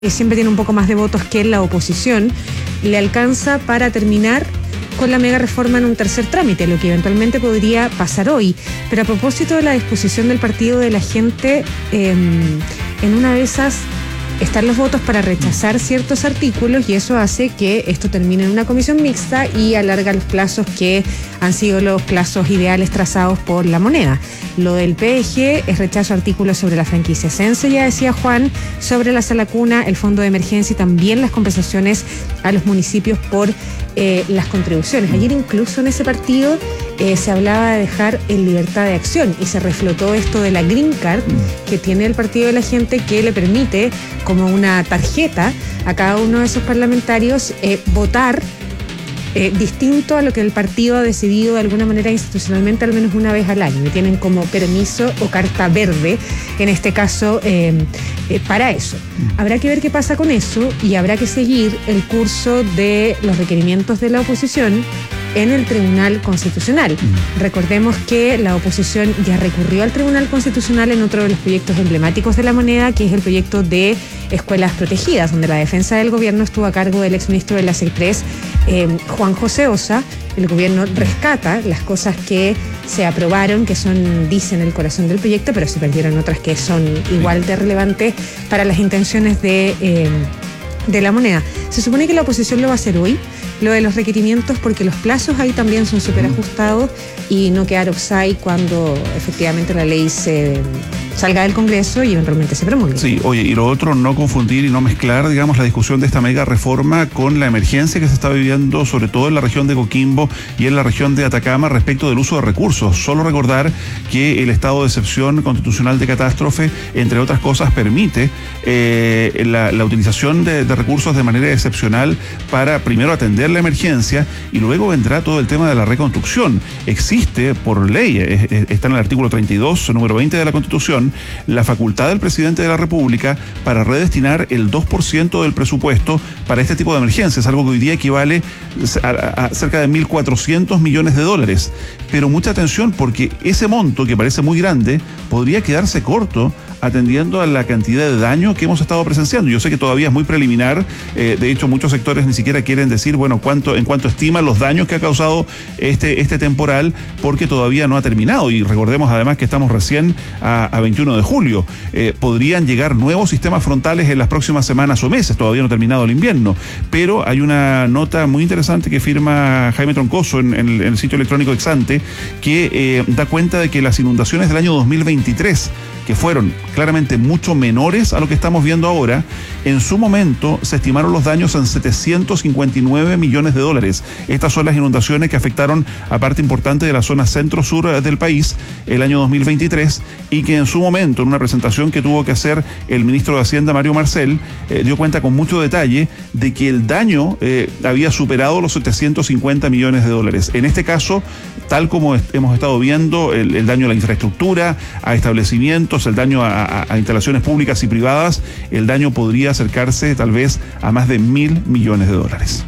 siempre tiene un poco más de votos que la oposición, le alcanza para terminar con la mega reforma en un tercer trámite, lo que eventualmente podría pasar hoy. Pero a propósito de la disposición del Partido de la Gente, en una de esas están los votos para rechazar ciertos artículos y eso hace que esto termine en una comisión mixta y alarga los plazos que han sido los plazos ideales trazados por la moneda. Lo del PDG es rechazo a artículos sobre la franquicia Sense, ya decía Juan, sobre la sala cuna, el fondo de emergencia y también las compensaciones a los municipios por las contribuciones. Ayer incluso en ese partido se hablaba de dejar en libertad de acción y se reflotó esto de la Green Card que tiene el Partido de la Gente, que le permite como una tarjeta a cada uno de esos parlamentarios votar distinto a lo que el partido ha decidido de alguna manera institucionalmente al menos una vez al año. Tienen como permiso o carta verde, en este caso, para eso. Habrá que ver qué pasa con eso y habrá que seguir el curso de los requerimientos de la oposición en el Tribunal Constitucional. Recordemos que la oposición ya recurrió al Tribunal Constitucional en otro de los proyectos emblemáticos de la moneda, que es el proyecto de escuelas protegidas, donde la defensa del gobierno estuvo a cargo del exministro de la SECPRES, Juan José Ossa. El gobierno rescata las cosas que se aprobaron, que son, dicen, el corazón del proyecto, pero se perdieron otras que son igual de relevantes para las intenciones de la moneda. Se supone que la oposición lo va a hacer hoy, lo de los requerimientos, porque los plazos ahí también son súper ajustados y no quedar offside cuando efectivamente la ley salga del Congreso y eventualmente se promulgue. Sí, oye, y lo otro, no confundir y no mezclar, digamos, la discusión de esta mega reforma con la emergencia que se está viviendo, sobre todo en la región de Coquimbo y en la región de Atacama, respecto del uso de recursos. Solo recordar que el estado de excepción constitucional de catástrofe, entre otras cosas, permite la utilización de recursos de manera excepcional para primero atender la emergencia y luego vendrá todo el tema de la reconstrucción. Existe por ley, está en el artículo 32, número 20 de la Constitución, la facultad del presidente de la República para redestinar el 2% del presupuesto para este tipo de emergencias, algo que hoy día equivale a cerca de 1.400 millones de dólares. Pero mucha atención, porque ese monto, que parece muy grande, podría quedarse corto atendiendo a la cantidad de daño que hemos estado presenciando. Yo sé que todavía es muy preliminar, de hecho muchos sectores ni siquiera quieren decir, bueno, en cuánto estiman los daños que ha causado este temporal, porque todavía no ha terminado, y recordemos además que estamos recién a 21 de julio. Podrían llegar nuevos sistemas frontales en las próximas semanas o meses, todavía no ha terminado el invierno, pero hay una nota muy interesante que firma Jaime Troncoso en el sitio electrónico Exante, que da cuenta de que las inundaciones del año 2023, que fueron claramente mucho menores a lo que estamos viendo ahora, en su momento se estimaron los daños en 759 millones de dólares. Estas son las inundaciones que afectaron a parte importante de la zona centro-sur del país el año 2023, y que en su momento, en una presentación que tuvo que hacer el ministro de Hacienda, Mario Marcel, dio cuenta con mucho detalle de que el daño había superado los 750 millones de dólares. En este caso, tal como hemos estado viendo, el daño a la infraestructura, a establecimientos, el daño a instalaciones públicas y privadas, el daño podría acercarse tal vez a más de 1.000 millones de dólares.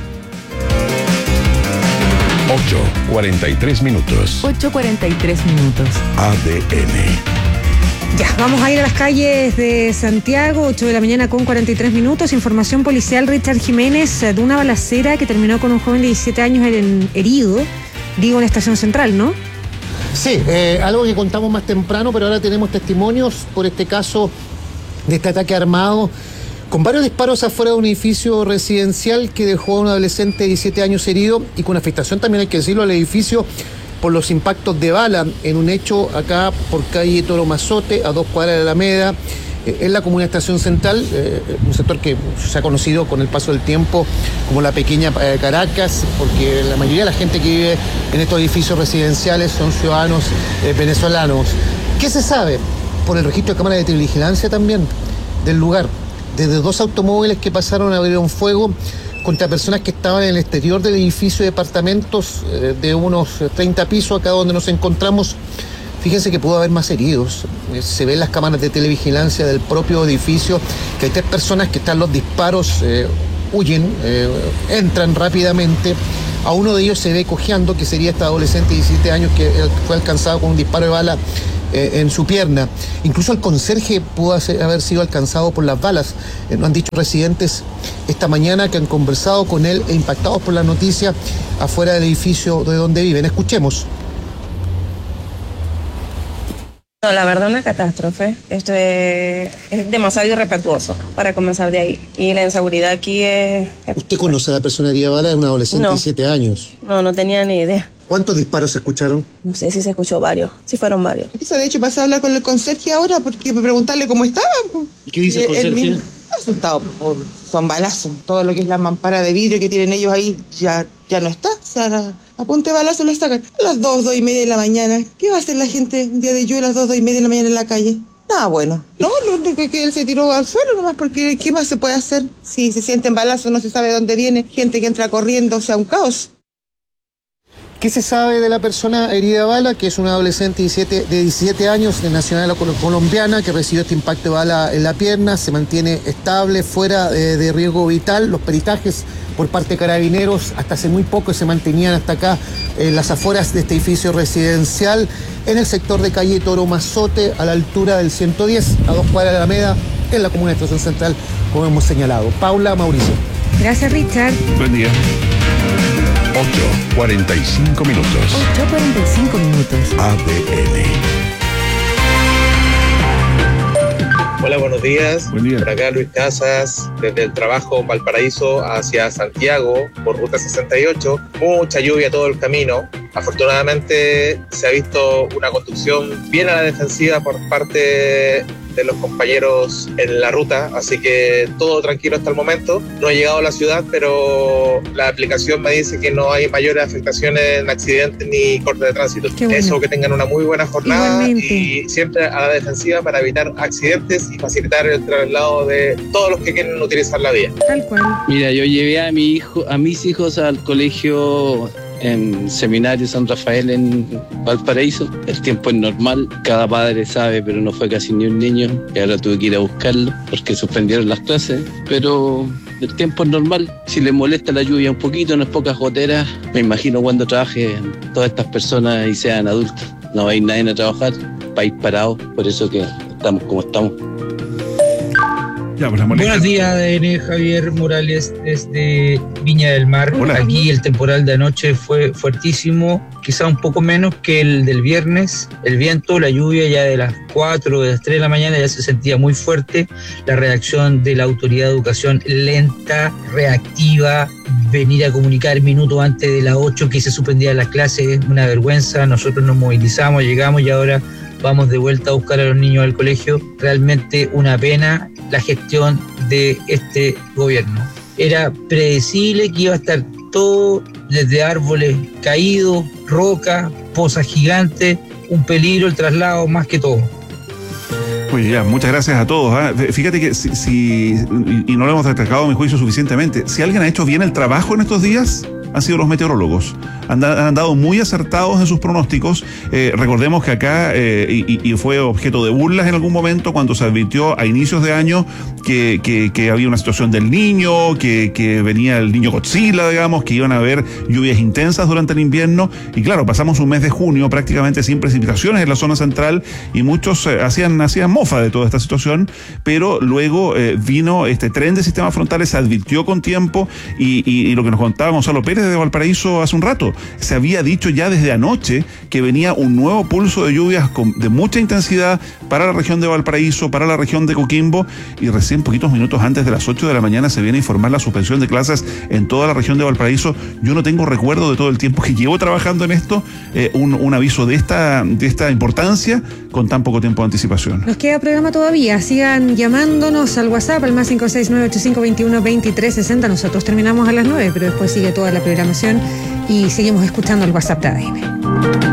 8:43 minutos. 8:43 minutos. ADN. Ya, vamos a ir a las calles de Santiago, 8 de la mañana con 43 minutos. Información policial, Richard Jiménez, de una balacera que terminó con un joven de 17 años herido, digo, en Estación Central, ¿no? Sí, algo que contamos más temprano, pero ahora tenemos testimonios por este caso de este ataque armado con varios disparos afuera de un edificio residencial que dejó a un adolescente de 17 años herido y con afectación, también hay que decirlo, al edificio por los impactos de bala en un hecho acá por calle Toro Mazote, a 2 cuadras de Alameda, en la comuna de Estación Central, un sector que se ha conocido con el paso del tiempo como la pequeña Caracas, porque la mayoría de la gente que vive en estos edificios residenciales son ciudadanos venezolanos. ¿Qué se sabe? Por el registro de cámaras de televigilancia también del lugar, desde 2 automóviles que pasaron a abrir un fuego contra personas que estaban en el exterior del edificio de departamentos de unos 30 pisos, acá donde nos encontramos. Fíjense que pudo haber más heridos. Se ven las cámaras de televigilancia del propio edificio, que hay 3 personas que están los disparos, huyen, entran rápidamente. A uno de ellos se ve cojeando, que sería este adolescente de 17 años que fue alcanzado con un disparo de bala en su pierna. Incluso el conserje pudo haber sido alcanzado por las balas. Nos han dicho residentes esta mañana que han conversado con él e impactados por la noticia afuera del edificio de donde viven. Escuchemos. No, la verdad una catástrofe. Esto es demasiado irrespetuoso para comenzar de ahí. Y la inseguridad aquí es... ¿Usted conoce a la persona herida de bala? Es una adolescente de 7 años. No tenía ni idea. ¿Cuántos disparos se escucharon? No sé si se escuchó varios. Sí fueron varios. De hecho, pasé a hablar con el conserje ahora porque me preguntarle cómo estaba. ¿Y qué dice el conserje? Asustado son balazos. Todo lo que es la mampara de vidrio que tienen ellos ahí ya no está. O sea, a punta de balazo lo sacan. A las 2:30 de la mañana. ¿Qué va a hacer la gente un día de lluvia a las 2:30 de la mañana en la calle? Nada bueno. No, lo único que él se tiró al suelo nomás, porque ¿qué más se puede hacer? Si se sienten balazos, no se sabe de dónde viene. Gente que entra corriendo, o sea, un caos. ¿Qué se sabe de la persona herida de bala? Que es una adolescente de 17 años de nacionalidad colombiana que recibió este impacto de bala en la pierna, se mantiene estable, fuera de riesgo vital. Los peritajes por parte de Carabineros hasta hace muy poco se mantenían hasta acá en las afueras de este edificio residencial, en el sector de calle Toro Mazote, a la altura del 110, a 2 cuadras de Alameda, en la comuna de Estación Central, como hemos señalado. Paula, Mauricio. Gracias, Richard. Buen día. 8:45 minutos. 8:45 minutos. ADN. Hola, buenos días. Buen día. Por acá Luis Casas, desde el trabajo Valparaíso hacia Santiago, por ruta 68. Mucha lluvia todo el camino. Afortunadamente se ha visto una conducción bien a la defensiva por parte de los compañeros en la ruta, así que todo tranquilo hasta el momento. No he llegado a la ciudad, pero la aplicación me dice que no hay mayores afectaciones en accidentes ni cortes de tránsito. Bueno. Eso, que tengan una muy buena jornada. Igualmente. Y siempre a la defensiva para evitar accidentes y facilitar el traslado de todos los que quieren utilizar la vía. Tal cual. Mira, yo llevé a mis hijos al colegio en Seminario San Rafael en Valparaíso. El tiempo es normal, cada padre sabe, pero no fue casi ni un niño, y ahora tuve que ir a buscarlo porque suspendieron las clases, pero el tiempo es normal. Si les molesta la lluvia un poquito, no es pocas goteras, me imagino cuando trabajen todas estas personas y sean adultos. No va a ir nadie a trabajar, país parado, por eso que estamos como estamos. Ya, pues la molestia. Buenos días, ADN, Javier Morales desde Viña del Mar. Hola. Aquí el temporal de anoche fue fuertísimo, quizá un poco menos que el del viernes. El viento, la lluvia ya de las 4, de las 3 de la mañana ya se sentía muy fuerte. La reacción de la autoridad de educación lenta, reactiva, venir a comunicar minutos antes de las 8 que se suspendían las clases, una vergüenza. Nosotros nos movilizamos, llegamos y ahora vamos de vuelta a buscar a los niños al colegio. Realmente una pena la gestión de este gobierno. Era predecible que iba a estar todo desde árboles caídos, rocas, pozas gigantes, un peligro el traslado más que todo. Oye, ya, muchas gracias a todos. Fíjate que y no lo hemos destacado a mi juicio suficientemente, si alguien ha hecho bien el trabajo en estos días, han sido los meteorólogos. Han andado muy acertados en sus pronósticos. Recordemos que acá, y fue objeto de burlas en algún momento cuando se advirtió a inicios de año que había una situación del niño, que venía el niño Godzilla, digamos, que iban a haber lluvias intensas durante el invierno. Y claro, pasamos un mes de junio prácticamente sin precipitaciones en la zona central y muchos hacían mofa de toda esta situación, pero luego vino este tren de sistemas frontales, se advirtió con tiempo y lo que nos contaba Gonzalo Pérez de Valparaíso hace un rato, se había dicho ya desde anoche que venía un nuevo pulso de lluvias de mucha intensidad para la región de Valparaíso, para la región de Coquimbo, y recién poquitos minutos antes de las 8 de la mañana se viene a informar la suspensión de clases en toda la región de Valparaíso. Yo no tengo recuerdo de todo el tiempo que llevo trabajando en esto, un aviso de esta importancia con tan poco tiempo de anticipación. Nos queda programa todavía, sigan llamándonos al WhatsApp al más 569-8521-2360. Nosotros terminamos a las 9, pero después sigue toda la programación y seguimos escuchando el WhatsApp de ADN.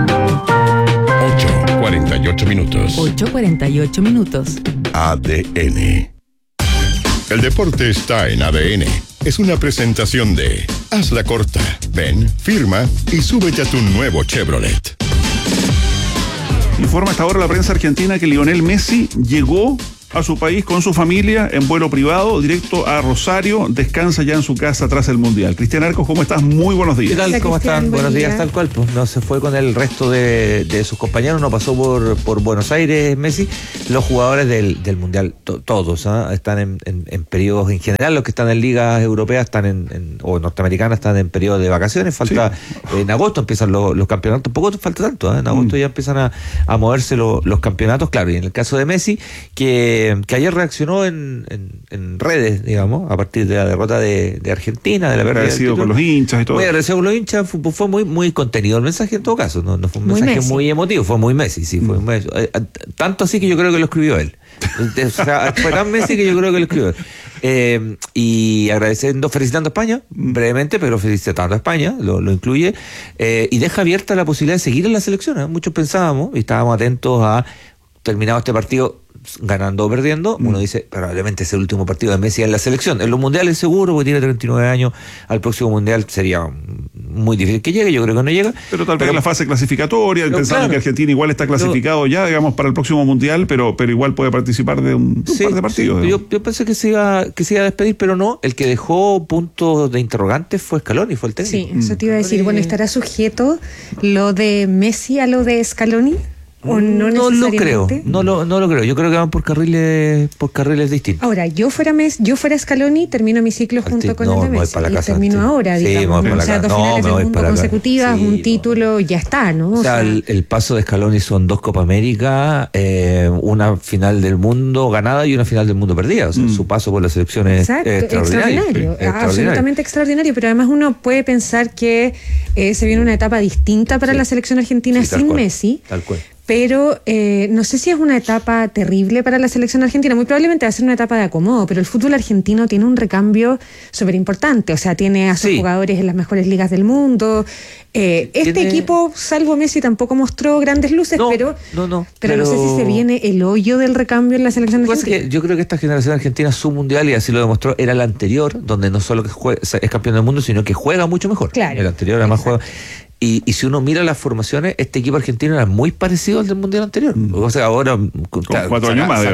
8:48 minutos. 8:48 minutos. ADN. El deporte está en ADN. Es una presentación de Hazla corta. Ven, firma y súbete a tu nuevo Chevrolet. Informa hasta ahora la prensa argentina que Lionel Messi llegó a su país con su familia en vuelo privado, directo a Rosario, descansa ya en su casa tras el Mundial. Cristian Arcos, ¿cómo estás? Muy buenos días. ¿Qué tal? Hola, ¿Cómo Cristian, están? buen Buenos días, día. tal cual. Pues no se fue con el resto de sus compañeros, no pasó por Buenos Aires, Messi. Los jugadores del Mundial, todos, están en periodos, en general, los que están en ligas europeas están o norteamericanas están en periodo de vacaciones. Falta, en agosto empiezan los campeonatos, tampoco falta tanto, en agosto ya empiezan a moverse los campeonatos, claro. Y en el caso de Messi, que ayer reaccionó en redes, digamos, a partir de la derrota de Argentina, de la pérdida Agradecido con los hinchas y todo. Muy agradecido con los hinchas, fue muy contenido el mensaje en todo caso, no fue un Muy mensaje Messi. muy emotivo, fue muy Messi, sí, fue muy, tanto así que yo creo que lo escribió él. O sea, fue tan Messi que yo creo que lo escribió él. Y felicitando a España, brevemente, pero felicitando a España, lo incluye, y deja abierta la posibilidad de seguir en la selección, ¿eh? Muchos pensábamos y estábamos atentos a, terminado este partido, ganando o perdiendo, uno dice, probablemente es el último partido de Messi en la selección. En los mundiales seguro, porque tiene 39 años, al próximo mundial sería muy difícil que llegue, yo creo que no llega. Pero tal vez en la fase clasificatoria, pensando claro, que Argentina igual está clasificado ya, digamos, para el próximo mundial, pero igual puede participar de un par de partidos. Sí, yo pensé que se iba a despedir, pero no, el que dejó puntos de interrogantes fue Scaloni, fue el técnico. Sí, eso te iba a decir. Bueno, ¿estará sujeto lo de Messi a lo de Scaloni? ¿O no lo creo, necesariamente? no lo creo. Yo creo que van por carriles distintos. Ahora, yo fuera Scaloni, termino mi ciclo junto con el de me voy Messi. para la Y casa, termino ahora, sí, digamos. me voy O sea, para la dos casa. finales me del voy mundo para la casa. consecutivas, Sí, un título, ya está, ¿no? O sea, el paso de Scaloni son 2 Copa América, una final del mundo ganada y una final del mundo perdida. O sea, su paso por la selección es extraordinario. Absolutamente extraordinario, pero además uno puede pensar que se viene una etapa distinta para la selección argentina sin Messi. Tal cual. Pero no sé si es una etapa terrible para la selección argentina. Muy probablemente va a ser una etapa de acomodo, pero el fútbol argentino tiene un recambio súper importante. O sea, tiene a sus jugadores en las mejores ligas del mundo. Este equipo, salvo Messi, tampoco mostró grandes luces, pero no sé si se viene el hoyo del recambio en la selección argentina. Yo creo que esta generación argentina, su mundial, y así lo demostró, era la anterior, donde no solo que es campeón del mundo, sino que juega mucho mejor. Claro. El anterior además juega. Y si uno mira las formaciones, este equipo argentino era muy parecido al del mundial anterior. O sea, ahora con 4 años más,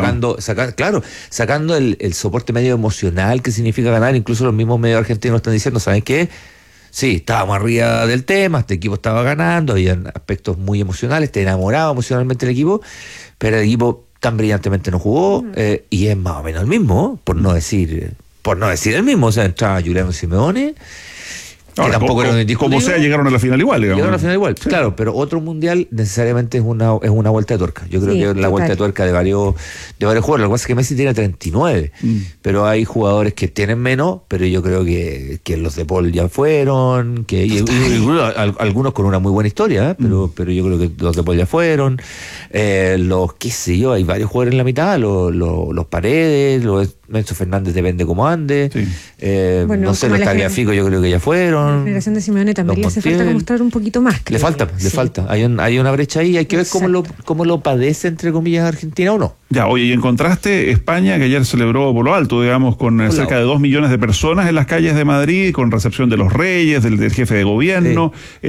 sacando el soporte medio emocional que significa ganar, incluso los mismos medios argentinos están diciendo, ¿saben qué? Sí, estábamos arriba del tema, este equipo estaba ganando, había aspectos muy emocionales, te enamoraba emocionalmente el equipo, pero el equipo tan brillantemente no jugó, y es más o menos el mismo, por no decir el mismo. O sea, entraba Giuliano Simeone, Ahora, tampoco era indiscutible. como sea, llegaron a la final igual, digamos. Llegaron a la final igual, claro, pero otro mundial necesariamente es una vuelta de tuerca. Yo creo que es la vuelta de tuerca de varios jugadores. Lo que pasa es que Messi tiene 39, pero hay jugadores que tienen menos, pero yo creo que los de Paul ya fueron, y algunos con una muy buena historia, pero yo creo que los de Paul ya fueron, qué sé yo, hay varios jugadores en la mitad, los Paredes, Enzo Fernández depende cómo ande, no sé, los Tagliafico yo creo que ya fueron. La generación de Simeone también le hace falta mostrar un poquito más. Le falta. Hay una brecha ahí, hay que ver cómo lo padece, entre comillas, Argentina o no. Ya, oye, y en contraste, España, que ayer celebró por lo alto, digamos, con cerca de 2 millones de personas en las calles de Madrid, con recepción de los reyes, del jefe de gobierno,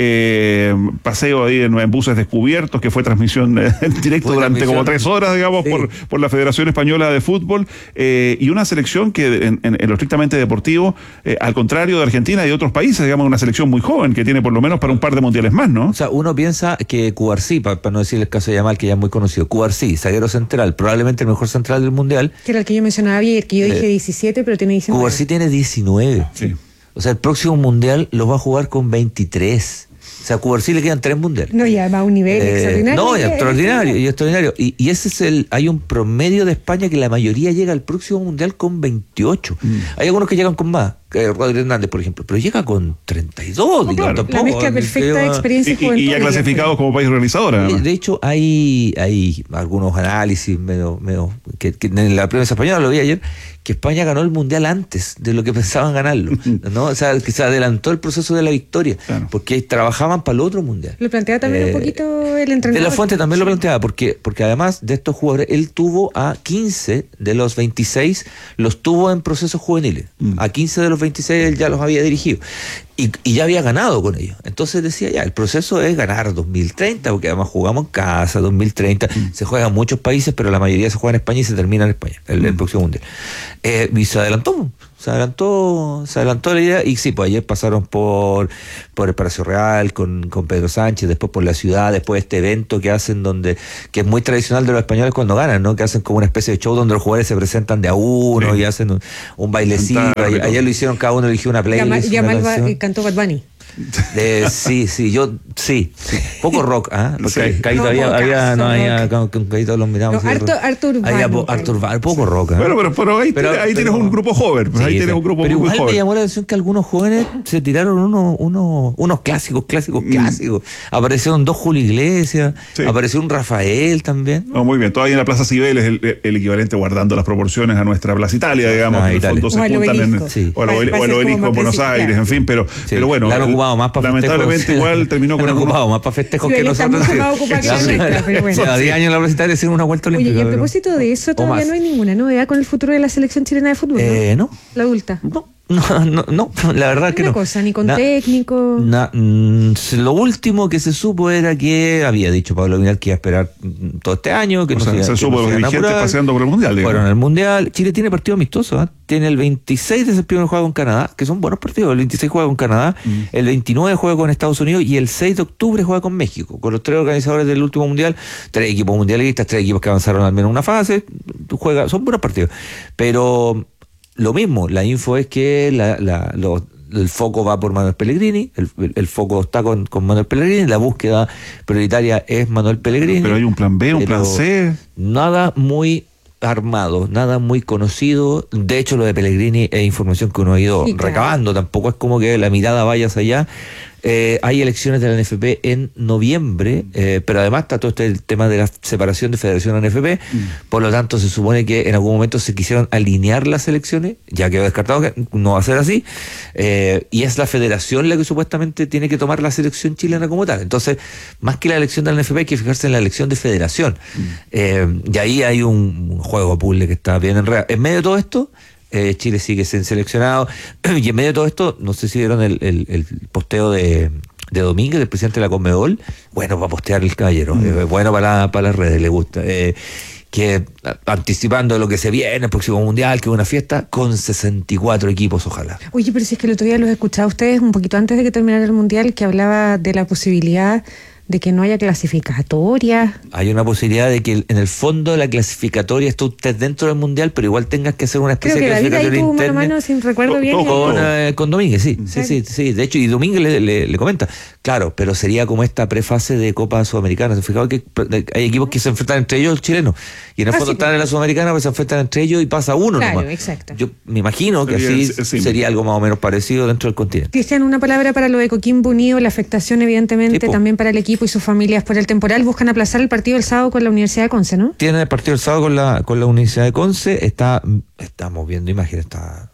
paseo ahí en buses descubiertos, que fue transmisión en directo durante como 3 horas, digamos, por la Federación Española de Fútbol, y una selección que en lo estrictamente deportivo, al contrario de Argentina y de otros países, digamos, una selección muy joven, que tiene por lo menos para un par de mundiales más, ¿no? O sea, uno piensa que Cubarsí, para no decir el caso de Yamal, que ya es muy conocido, Cubarsí, zaguero central, probablemente el mejor central del mundial. Que era el que yo mencionaba ayer, que yo dije 17, pero tiene 19. Cubarsí tiene 19. Sí. O sea, el próximo mundial lo va a jugar con 23. O sea, a Cubarsí le quedan 3 mundiales. No, ya va a un nivel extraordinario. No, extraordinario. Y ese hay un promedio de España que la mayoría llega al próximo mundial con 28. Hay algunos que llegan con más. Rodri Hernández, por ejemplo, pero llega con 32, digamos, tampoco. La mezcla perfecta de experiencia y juventud. Y ya clasificados como país organizador. De hecho, hay algunos análisis que en la prensa española lo vi ayer, que España ganó el Mundial antes de lo que pensaban ganarlo, ¿no? O sea, que se adelantó el proceso de la victoria, porque trabajaban para el otro Mundial. Lo planteaba también un poquito el entrenador. De la Fuente también lo planteaba, porque además de estos jugadores, él tuvo a 15 de los 26, los tuvo en procesos juveniles, a 15 de los sub-26 él ya los había dirigido. Y ya había ganado con ellos. Entonces decía, ya, el proceso es ganar 2030, porque además jugamos en casa, 2030, se juega en muchos países, pero la mayoría se juega en España y se termina en España, el próximo mundial. Y se adelantó la idea, y sí, pues ayer pasaron por el Palacio Real con Pedro Sánchez, después por la ciudad, después este evento que hacen que es muy tradicional de los españoles cuando ganan, ¿no? Que hacen como una especie de show donde los jugadores se presentan de a uno y hacen un bailecito. Ayer lo hicieron, cada uno eligió una playlist. Cantó Bad Bunny. Poco rock, porque Caíto había con Caíto los miramos. Harto urbano. Harto urbano, poco rock. Pero ahí tienes un grupo joven. Pero igual me llamó la atención que algunos jóvenes se tiraron unos clásicos. Aparecieron 2 Julio Iglesias, apareció un Rafael también. Muy bien, todavía en la Plaza Cibeles el equivalente, guardando las proporciones a nuestra Plaza Italia, digamos. O al Obelisco en Buenos Aires, en fin, pero bueno. Más para lamentablemente festejos, igual terminó con ocupado más para festejos que nosotros. A 10 años la Plaza Italia hicieron una vuelta olímpica. Oye, y a propósito de eso, todavía no hay ninguna novedad con el futuro de la selección chilena de fútbol, ¿no? No. La adulta. No, la verdad es que no. Cosa, ni con técnico. Lo último que se supo era que había dicho Pablo Vidal que iba a esperar todo este año, que se supo los dirigentes paseando por el Mundial. Fueron al Mundial. Chile tiene partido amistoso, tiene el 26 de septiembre juega con Canadá, que son buenos partidos. El 26 juega con Canadá, el 29 juega con Estados Unidos y el 6 de octubre juega con México, con los 3 organizadores del último Mundial, 3 equipos mundialistas, 3 equipos que avanzaron al menos una fase. Son buenos partidos, pero lo mismo, la info es que el foco va por Manuel Pellegrini, el foco está con Manuel Pellegrini, la búsqueda prioritaria es Manuel Pellegrini. Pero hay un plan B, un plan C. Nada muy armado, nada muy conocido. De hecho, lo de Pellegrini es información que uno ha ido recabando, tampoco es como que la mirada vaya hacia allá. Hay elecciones de la NFP en noviembre, pero además está todo el tema de la separación de Federación a NFP, por lo tanto se supone que en algún momento se quisieron alinear las elecciones, ya quedó descartado que no va a ser así, y es la Federación la que supuestamente tiene que tomar la selección chilena como tal. Entonces, más que la elección de la NFP hay que fijarse en la elección de Federación, y ahí hay un juego puzzle que está bien enredado. En medio de todo esto, Chile sigue sin seleccionado, y en medio de todo esto, no sé si vieron el posteo de Domínguez, el presidente de la Conmebol. Bueno, va a postear el caballero, bueno para las redes, le gusta, que anticipando lo que se viene, el próximo Mundial, que es una fiesta con 64 equipos, ojalá. Oye, pero si es que el otro día los escuchaba a ustedes un poquito antes de que terminara el Mundial, que hablaba de la posibilidad de que no haya clasificatoria. Hay una posibilidad de que en el fondo la clasificatoria esté usted dentro del Mundial, pero igual tengas que hacer una especie de clasificatoria interna. Creo que David ahí tuvo mano a mano, si recuerdo bien. Con Domínguez, sí. De hecho, y Domínguez le comenta, claro, pero sería como esta prefase de Copa Sudamericana. ¿Se fijaban que hay equipos que se enfrentan entre ellos, chilenos? Y en el fondo están en la Sudamericana, pues se enfrentan entre ellos y pasa uno nomás. Claro, exacto. Yo me imagino que así sería algo más o menos parecido dentro del continente. Cristian, una palabra para lo de Coquimbo Unido, la afectación evidentemente también para el equipo y sus familias por el temporal. Buscan aplazar el partido el sábado con la Universidad de Conce, ¿no? Tienen el partido el sábado con la Universidad de Conce. Estamos viendo imágenes.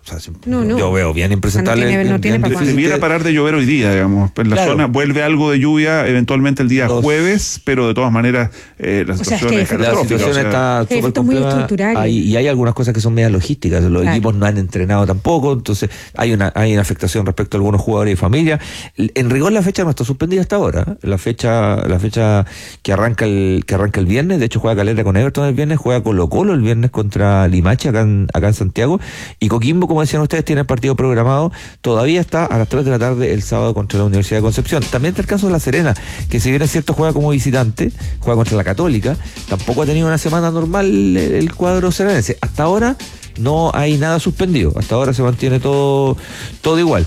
Yo veo bien impresentable. Debiera parar de llover hoy día, digamos. En la zona vuelve algo de lluvia eventualmente el día jueves, pero de todas maneras la situación es catastrófica. La situación está súper compleja. Y hay algunas cosas que son medias logísticas. Los equipos no han entrenado tampoco, entonces hay una afectación respecto a algunos jugadores y familia. En rigor la fecha no está suspendida hasta ahora. La fecha que arranca el viernes, de hecho juega Calera con Everton el viernes, juega Colo-Colo el viernes contra Limache acá en Santiago, y Coquimbo, como decían ustedes, tiene el partido programado, todavía está a las 3 de la tarde el sábado contra la Universidad de Concepción. También está el caso de La Serena, que si bien es cierto juega como visitante, juega contra la Católica, tampoco ha tenido una semana normal el cuadro serenense. Hasta ahora no hay nada suspendido, hasta ahora se mantiene todo igual.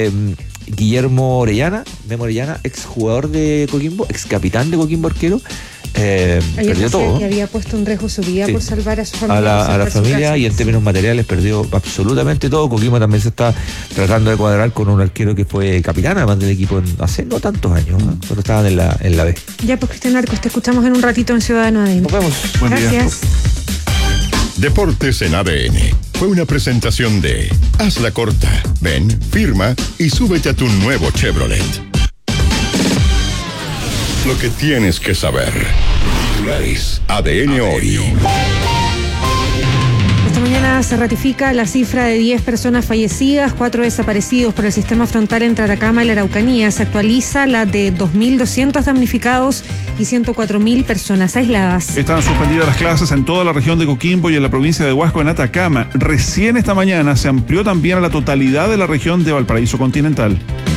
Guillermo Memo Orellana, ex jugador de Coquimbo, ex capitán de Coquimbo arquero, perdió todo. Que había puesto en riesgo su vida por salvar a su familia. A la familia, y en términos materiales perdió absolutamente todo. Coquimbo también se está tratando de cuadrar con un arquero que fue capitán además del equipo hace no tantos años, cuando estaban en la B. Ya, pues Cristian Arcos, te escuchamos en un ratito en Ciudadano ADN. Nos vemos. Gracias. Deportes en ADN fue una presentación de Hazla Corta. Ven, firma y súbete a tu nuevo Chevrolet. Lo que tienes que saber. ADN hoy. Esta mañana mañana se ratifica la cifra de 10 personas fallecidas, 4 desaparecidos por el sistema frontal entre Atacama y la Araucanía. Se actualiza la de 2.200 damnificados y 104.000 personas aisladas. Están suspendidas las clases en toda la región de Coquimbo y en la provincia de Huasco, en Atacama. Recién esta mañana se amplió también a la totalidad de la región de Valparaíso continental.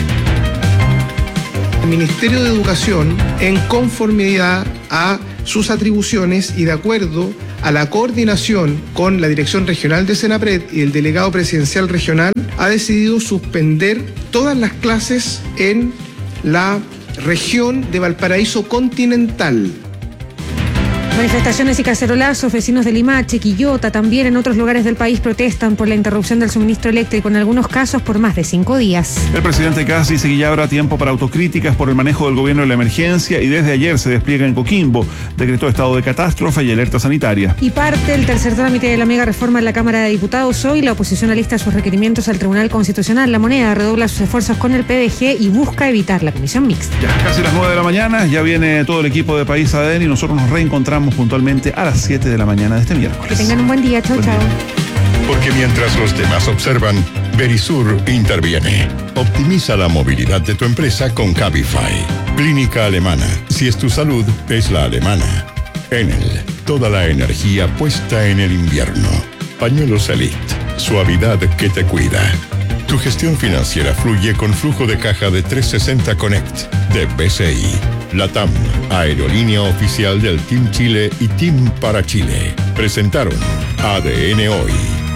El Ministerio de Educación, en conformidad a sus atribuciones y de acuerdo a la coordinación con la Dirección Regional de Senapred y el Delegado Presidencial Regional, ha decidido suspender todas las clases en la región de Valparaíso continental. Manifestaciones y cacerolazos, vecinos de Limache, Quillota, también en otros lugares del país protestan por la interrupción del suministro eléctrico, en algunos casos por más de 5 días. El presidente Kast dice que ya habrá tiempo para autocríticas por el manejo del gobierno de la emergencia y desde ayer se despliega en Coquimbo. Decretó estado de catástrofe y alerta sanitaria. Y parte el tercer trámite de la mega reforma en la Cámara de Diputados. Hoy la oposición alista sus requerimientos al Tribunal Constitucional. La Moneda redobla sus esfuerzos con el PDG y busca evitar la comisión mixta. Ya casi las 9 de la mañana, ya viene todo el equipo de País ADN y nosotros nos reencontramos puntualmente a las 7 de la mañana de este miércoles. Que tengan un buen día. Chau, chau. Porque mientras los demás observan, Verisur interviene. Optimiza la movilidad de tu empresa con Cabify. Clínica alemana. Si es tu salud, es la alemana. Enel. Toda la energía puesta en el invierno. Pañuelos Elite. Suavidad que te cuida. Tu gestión financiera fluye con flujo de caja de 360 Connect de BCI. LATAM, aerolínea oficial del Team Chile y Team para Chile. Presentaron ADN Hoy.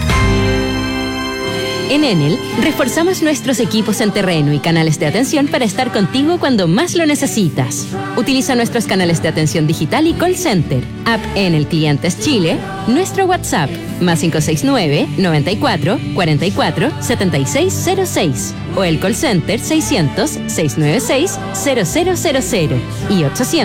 En Enel, reforzamos nuestros equipos en terreno y canales de atención para estar contigo cuando más lo necesitas. Utiliza nuestros canales de atención digital y call center, app Enel Clientes Chile, nuestro WhatsApp, más 569-94-44-7606, o el call center 600-696-0000 y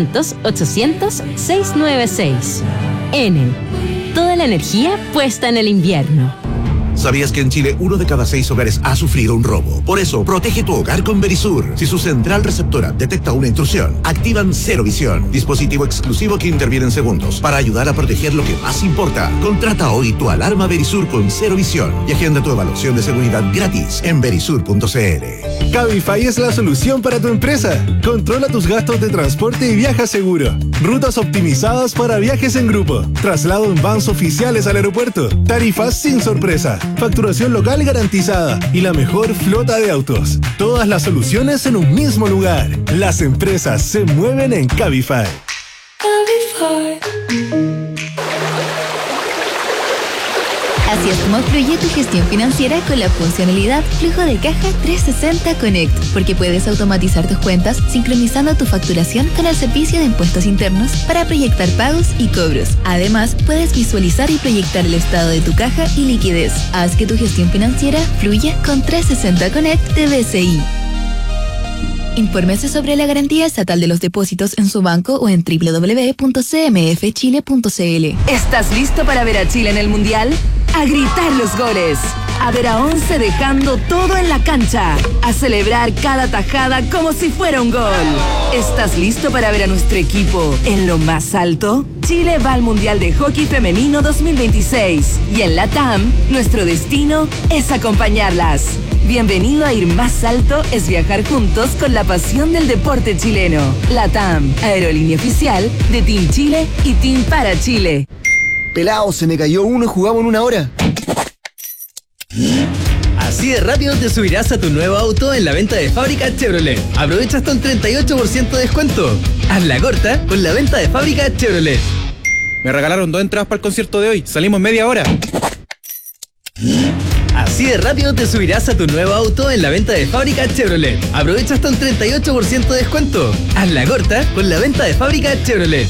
800-800-696. Enel, toda la energía puesta en el invierno. ¿Sabías que en Chile 1 de cada 6 hogares ha sufrido un robo? Por eso, protege tu hogar con Verisur. Si su central receptora detecta una intrusión, activan Cero Visión, dispositivo exclusivo que interviene en segundos para ayudar a proteger lo que más importa. Contrata hoy tu alarma Verisur con Cero Visión y agenda tu evaluación de seguridad gratis en verisur.cl. Cabify es la solución para tu empresa. Controla tus gastos de transporte y viaja seguro. Rutas optimizadas para viajes en grupo. Traslado en vans oficiales al aeropuerto. Tarifas sin sorpresa. Facturación local garantizada y la mejor flota de autos. Todas las soluciones en un mismo lugar. Las empresas se mueven en Cabify. Así es como fluye tu gestión financiera con la funcionalidad Flujo de Caja 360 Connect, porque puedes automatizar tus cuentas sincronizando tu facturación con el servicio de impuestos internos para proyectar pagos y cobros. Además, puedes visualizar y proyectar el estado de tu caja y liquidez. Haz que tu gestión financiera fluya con 360 Connect de BCI. Infórmese sobre la garantía estatal de los depósitos en su banco o en www.cmfchile.cl. ¿Estás listo para ver a Chile en el Mundial? A gritar los goles, a ver a 11 dejando todo en la cancha, a celebrar cada tajada como si fuera un gol. ¿Estás listo para ver a nuestro equipo en lo más alto? Chile va al Mundial de Hockey Femenino 2026 y en LATAM, nuestro destino es acompañarlas. Bienvenido a Ir Más Alto es viajar juntos con la pasión del deporte chileno. LATAM, aerolínea oficial de Team Chile y Team para Chile. Pelao, se me cayó uno y jugamos en 1 hora. Así de rápido te subirás a tu nuevo auto en la venta de fábrica Chevrolet. Aprovecha hasta un 38% de descuento. Hazla corta con la venta de fábrica Chevrolet. Me regalaron 2 entradas para el concierto de hoy. Salimos media hora. Así de rápido te subirás a tu nuevo auto en la venta de fábrica Chevrolet. Aprovecha hasta un 38% de descuento. Hazla corta con la venta de fábrica Chevrolet.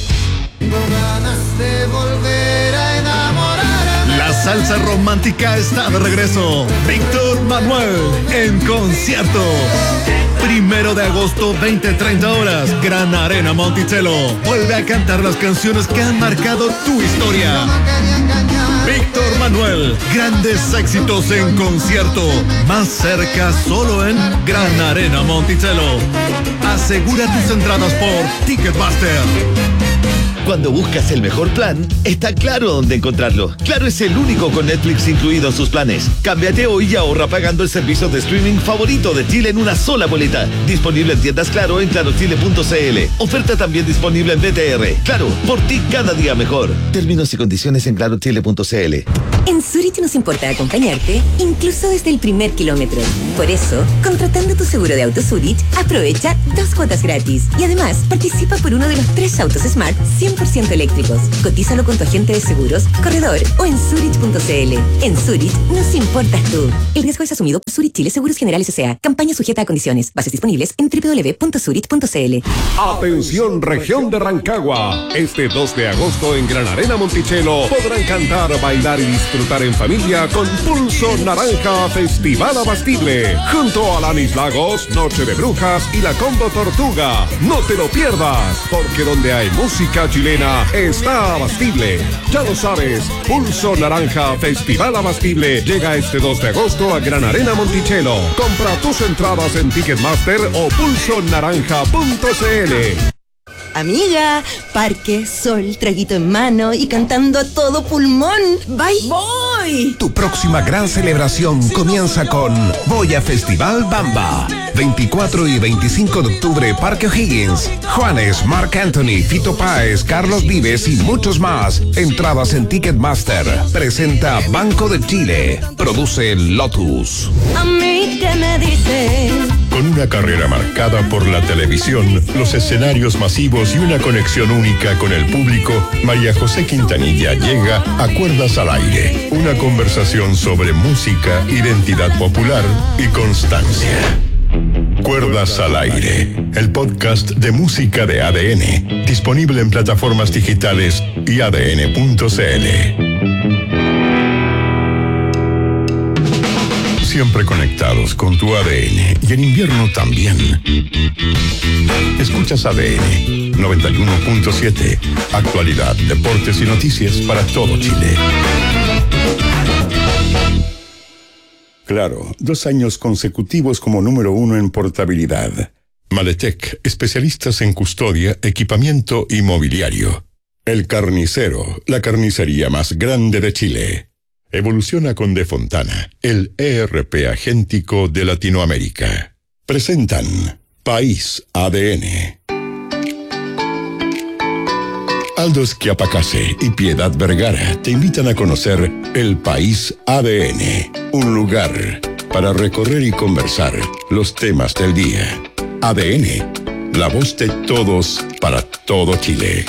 La salsa romántica está de regreso. Víctor Manuel en concierto. 1 de agosto, 20-30 horas. Gran Arena Monticello. Vuelve a cantar las canciones que han marcado tu historia. Víctor Manuel, grandes éxitos en concierto. Más cerca solo en Gran Arena Monticello. Asegura tus entradas por Ticketmaster. Cuando buscas el mejor plan, está Claro dónde encontrarlo. Claro es el único con Netflix incluido en sus planes. Cámbiate hoy y ahorra pagando el servicio de streaming favorito de Chile en una sola boleta. Disponible en tiendas Claro en clarochile.cl. Oferta también disponible en BTR. Claro, por ti cada día mejor. Términos y condiciones en clarochile.cl. En Zurich nos importa acompañarte, incluso desde el primer kilómetro. Por eso, contratando tu seguro de auto Zurich, aprovecha 2 cuotas gratis. Y además, participa por uno de los 3 autos Smart 100% eléctricos. Cotízalo con tu agente de seguros, corredor o en Zurich.cl. En Zurich, nos importas tú. El riesgo es asumido por Zurich Chile Seguros Generales S.A. Campaña sujeta a condiciones. Bases disponibles en www.zurich.cl. Atención, región de Rancagua. Este 2 de agosto en Gran Arena Monticello podrán cantar, bailar y disfrutar en familia con Pulso Naranja Festival Abastible. Junto a Lanis Lagos, Noche de Brujas y la Combo Tortuga. No te lo pierdas, porque donde hay música chilena está Abastible. Ya lo sabes, Pulso Naranja Festival Abastible llega este 2 de agosto a Gran Arena Monticello. Compra tus entradas en Ticketmaster o pulsonaranja.cl. Amiga, parque, sol, traguito en mano y cantando a todo pulmón. ¡Bye! ¡Voy! Tu próxima gran celebración comienza con Voy a Festival Bamba. 24 y 25 de octubre, Parque O'Higgins. Juanes, Marc Anthony, Fito Páez, Carlos Vives y muchos más. Entradas en Ticketmaster. Presenta Banco de Chile. Produce Lotus. A mí, ¿qué me dices? Con una carrera marcada por la televisión, los escenarios masivos y una conexión única con el público, María José Quintanilla llega a Cuerdas al Aire. Una conversación sobre música, identidad popular y constancia. Cuerdas al Aire, el podcast de música de ADN, disponible en plataformas digitales y adn.cl. Siempre conectados con tu ADN y en invierno también. Escuchas ADN 91.7, actualidad, deportes y noticias para todo Chile. Claro, 2 años consecutivos como número 1 en portabilidad. Maletec, especialistas en custodia, equipamiento y mobiliario. El Carnicero, la carnicería más grande de Chile. Evoluciona con De Fontana, el ERP agéntico de Latinoamérica. Presentan País ADN. Aldo Schiapacase y Piedad Vergara te invitan a conocer el País ADN, un lugar para recorrer y conversar los temas del día. ADN, la voz de todos para todo Chile.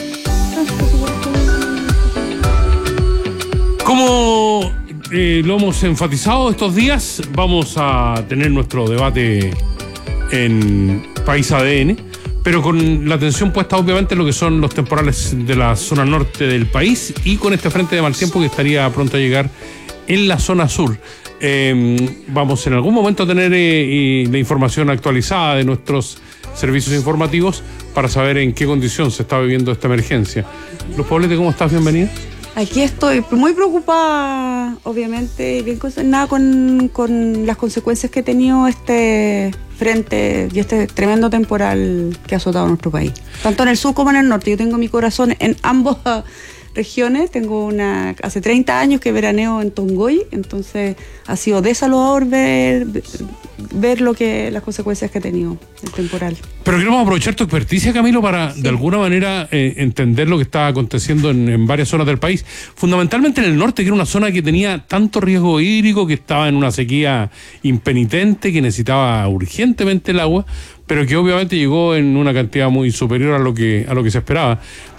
Como lo hemos enfatizado estos días, vamos a tener nuestro debate en País ADN, pero con la atención puesta obviamente en lo que son los temporales de la zona norte del país y con este frente de mal tiempo que estaría pronto a llegar en la zona sur. Vamos en algún momento a tener la información actualizada de nuestros servicios informativos para saber en qué condición se está viviendo esta emergencia. Luz Poblete, ¿cómo estás? Bienvenida. Aquí estoy muy preocupada, obviamente, y bien concernada con las consecuencias que ha tenido este frente y este tremendo temporal que ha azotado nuestro país. Tanto en el sur como en el norte. Yo tengo mi corazón en ambas regiones. Tengo hace 30 años que veraneo en Tongoy, entonces ha sido desaludador ver las consecuencias que ha tenido el temporal. Pero queremos aprovechar tu experticia, Camilo, para de alguna manera entender lo que está aconteciendo en varias zonas del país, fundamentalmente en el norte, que era una zona que tenía tanto riesgo hídrico, que estaba en una sequía impenitente, que necesitaba urgentemente el agua, pero que obviamente llegó en una cantidad muy superior a lo que se esperaba.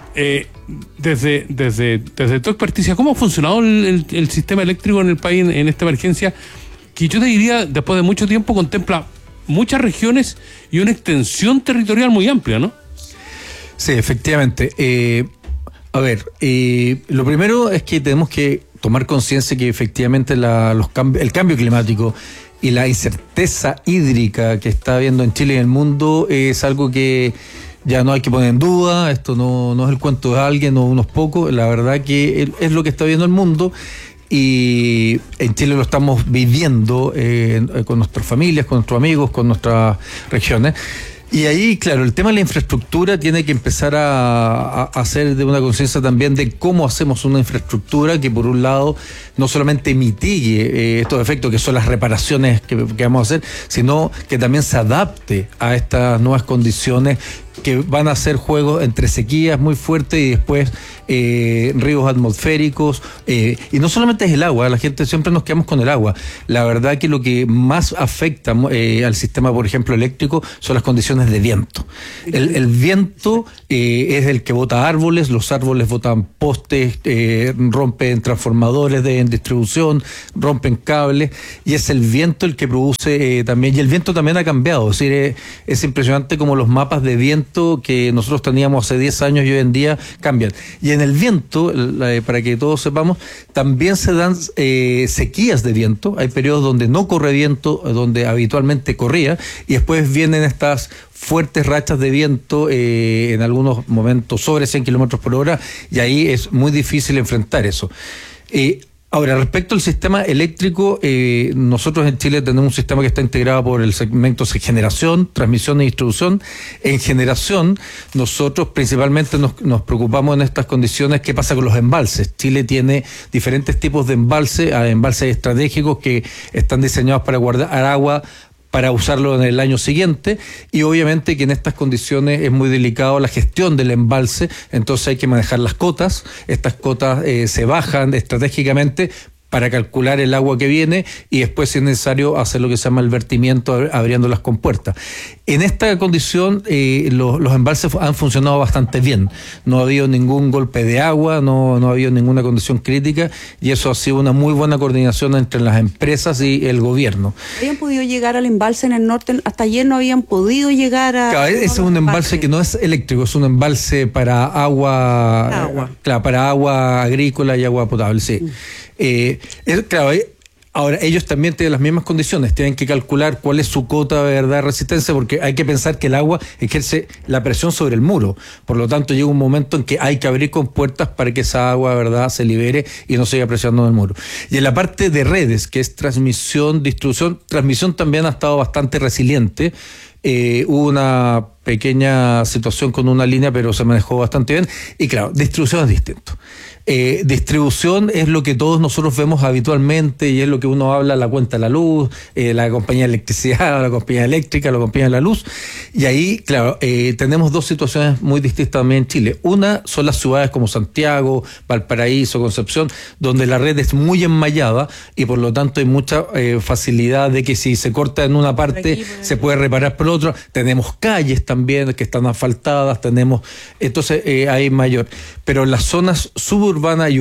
Desde tu experticia, ¿cómo ha funcionado el sistema eléctrico en el país en esta emergencia? Que yo te diría, después de mucho tiempo, contempla muchas regiones y una extensión territorial muy amplia, ¿no? Sí, efectivamente. Lo primero es que tenemos que tomar conciencia que efectivamente el cambio climático y la incerteza hídrica que está habiendo en Chile y en el mundo es algo que ya no hay que poner en duda. Esto no es el cuento de alguien o unos pocos. La verdad que es lo que está viendo el mundo. Y en Chile lo estamos viviendo con nuestras familias, con nuestros amigos, con nuestras regiones. Y ahí, claro, el tema de la infraestructura tiene que empezar a hacer de una conciencia también de cómo hacemos una infraestructura que, por un lado, no solamente mitigue estos efectos que son las reparaciones que vamos a hacer, sino que también se adapte a estas nuevas condiciones que van a hacer juegos entre sequías muy fuertes y después ríos atmosféricos, y no solamente es el agua, la gente siempre nos quedamos con el agua. La verdad que lo que más afecta al sistema, por ejemplo, eléctrico, son las condiciones de viento. El viento es el que bota árboles, los árboles botan postes, rompen transformadores de distribución, rompen cables, y es el viento el que produce también, y el viento también ha cambiado, es decir, es impresionante como los mapas de viento que nosotros teníamos hace 10 años y hoy en día cambian. Y en el viento, para que todos sepamos, también se dan sequías de viento. Hay periodos donde no corre viento, donde habitualmente corría, y después vienen estas fuertes rachas de viento, en algunos momentos sobre 100 kilómetros por hora, y ahí es muy difícil enfrentar eso. Ahora, respecto al sistema eléctrico, nosotros en Chile tenemos un sistema que está integrado por el segmento de generación, transmisión y distribución. En generación, nosotros principalmente nos preocupamos en estas condiciones qué pasa con los embalses. Chile tiene diferentes tipos de embalses, embalses estratégicos que están diseñados para guardar agua para usarlo en el año siguiente, y obviamente que en estas condiciones es muy delicado la gestión del embalse, entonces hay que manejar las cotas. Estas cotas se bajan estratégicamente para calcular el agua que viene y después, si es necesario, hacer lo que se llama el vertimiento abriendo las compuertas. En esta condición los embalses han funcionado bastante bien, no ha habido ningún golpe de agua, no ha habido ninguna condición crítica, y eso ha sido una muy buena coordinación entre las empresas y el gobierno. ¿Habían podido llegar al embalse en el norte? Hasta ayer no habían podido llegar a... Claro, ese es un embalse que no es eléctrico, es un embalse para agua. Claro, para agua agrícola y agua potable, sí. Claro, ahora ellos también tienen las mismas condiciones, tienen que calcular cuál es su cota de verdad de resistencia, porque hay que pensar que el agua ejerce la presión sobre el muro, por lo tanto llega un momento en que hay que abrir compuertas para que esa agua de verdad se libere y no siga presionando en el muro. Y en la parte de redes, que es transmisión, distribución, transmisión también ha estado bastante resiliente. Hubo una pequeña situación con una línea, pero se manejó bastante bien, y claro, distribución es distinto. Distribución es lo que todos nosotros vemos habitualmente y es lo que uno habla, la cuenta de la luz, la compañía de electricidad, la compañía eléctrica, la compañía de la luz. Y ahí, claro, tenemos dos situaciones muy distintas también en Chile. Una son las ciudades como Santiago, Valparaíso, Concepción, donde la red es muy enmallada y por lo tanto hay mucha facilidad de que si se corta en una parte se puede reparar por otra. Tenemos calles también que están asfaltadas, entonces hay mayor. Pero en las zonas suburbanas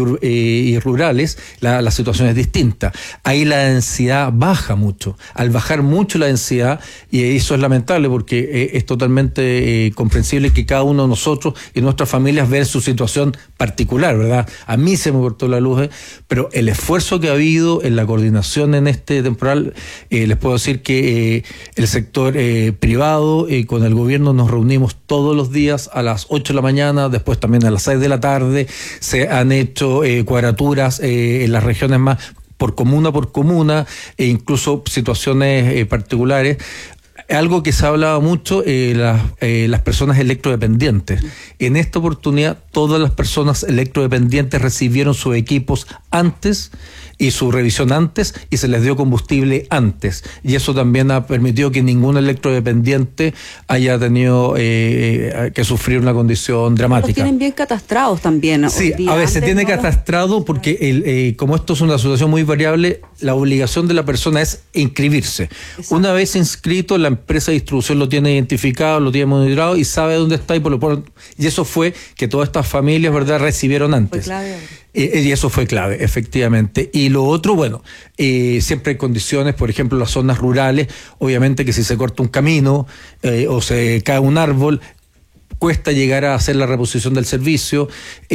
y rurales la situación es distinta. Ahí la densidad baja mucho. Al bajar mucho la densidad, y eso es lamentable porque es totalmente comprensible que cada uno de nosotros y nuestras familias vean su situación particular, ¿verdad? A mí se me cortó la luz, pero el esfuerzo que ha habido en la coordinación en este temporal, les puedo decir que el sector privado con el gobierno nos reunimos todos los días a las 8 de la mañana, después también a las 6 de la tarde, se han hecho cuadraturas en las regiones más por comuna, e incluso situaciones particulares. Algo que se ha hablado mucho, las personas electrodependientes. En esta oportunidad, todas las personas electrodependientes recibieron sus equipos antes y su revisión antes, y se les dio combustible antes. Y eso también ha permitido que ningún electrodependiente haya tenido que sufrir una condición dramática. Los tienen bien catastrados también. Sí, a ver, se tiene catastrado porque como esto es una situación muy variable, la obligación de la persona es inscribirse. Exacto. Una vez inscrito, la empresa de distribución lo tiene identificado, lo tiene monitorado y sabe dónde está, y eso fue que todas estas familias, ¿verdad?, recibieron antes. Fue clave. Y eso fue clave, efectivamente. Y lo otro, bueno, siempre hay condiciones, por ejemplo, en las zonas rurales, obviamente que si se corta un camino o se cae un árbol, cuesta llegar a hacer la reposición del servicio.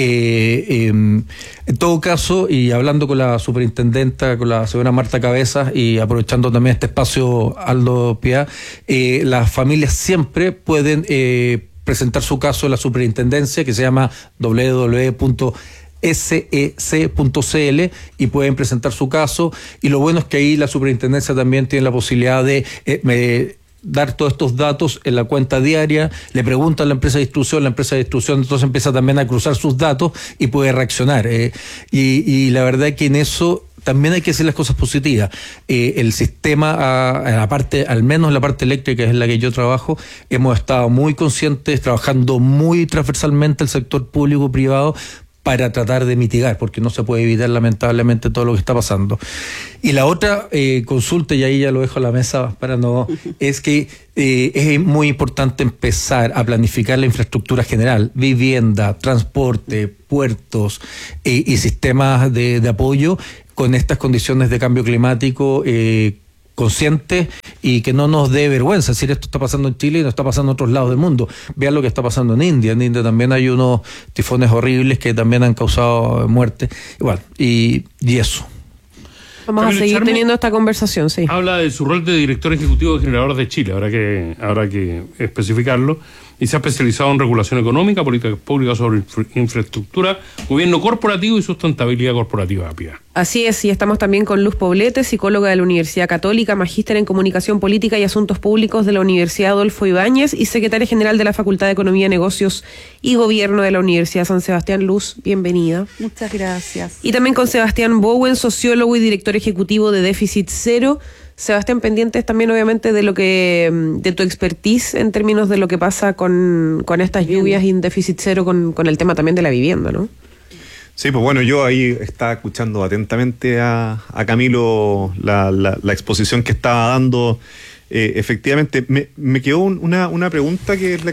En todo caso, y hablando con la superintendenta, con la señora Marta Cabezas, y aprovechando también este espacio, Aldo Piedad, las familias siempre pueden presentar su caso en la superintendencia, que se llama www.sec.cl, y pueden presentar su caso, y lo bueno es que ahí la superintendencia también tiene la posibilidad de dar todos estos datos en la cuenta diaria, le pregunta a la empresa de distribución entonces empieza también a cruzar sus datos y puede reaccionar. Y la verdad es que en eso también hay que decir las cosas positivas. El sistema, al menos en la parte eléctrica, que es en la que yo trabajo, hemos estado muy conscientes, trabajando muy transversalmente el sector público y privado para tratar de mitigar, porque no se puede evitar lamentablemente todo lo que está pasando. Y la otra consulta, y ahí ya lo dejo a la mesa para no, es que es muy importante empezar a planificar la infraestructura general, vivienda, transporte, puertos y sistemas de apoyo con estas condiciones de cambio climático conscientes y que no nos dé vergüenza. Es decir, esto está pasando en Chile y no está pasando en otros lados del mundo. Vean lo que está pasando en India. En India también hay unos tifones horribles que también han causado muerte. Igual, y eso. Vamos a seguir teniendo esta conversación, sí. Habla de su rol de director ejecutivo de Generadores de Chile, habrá que especificarlo, y se ha especializado en regulación económica, políticas públicas sobre infraestructura, gobierno corporativo y sustentabilidad corporativa. Así es, y estamos también con Luz Poblete, psicóloga de la Universidad Católica, magíster en Comunicación Política y Asuntos Públicos de la Universidad Adolfo Ibáñez y secretaria general de la Facultad de Economía, Negocios y Gobierno de la Universidad San Sebastián. Luz, bienvenida. Muchas gracias. Y también con Sebastián Bowen, sociólogo y director ejecutivo de Déficit Cero. Sebastián, pendientes también obviamente de tu expertise en términos de lo que pasa con estas lluvias y en Déficit Cero con el tema también de la vivienda, ¿no? Sí, pues bueno, yo ahí estaba escuchando atentamente a Camilo la exposición que estaba dando. Efectivamente, me quedó una pregunta que es la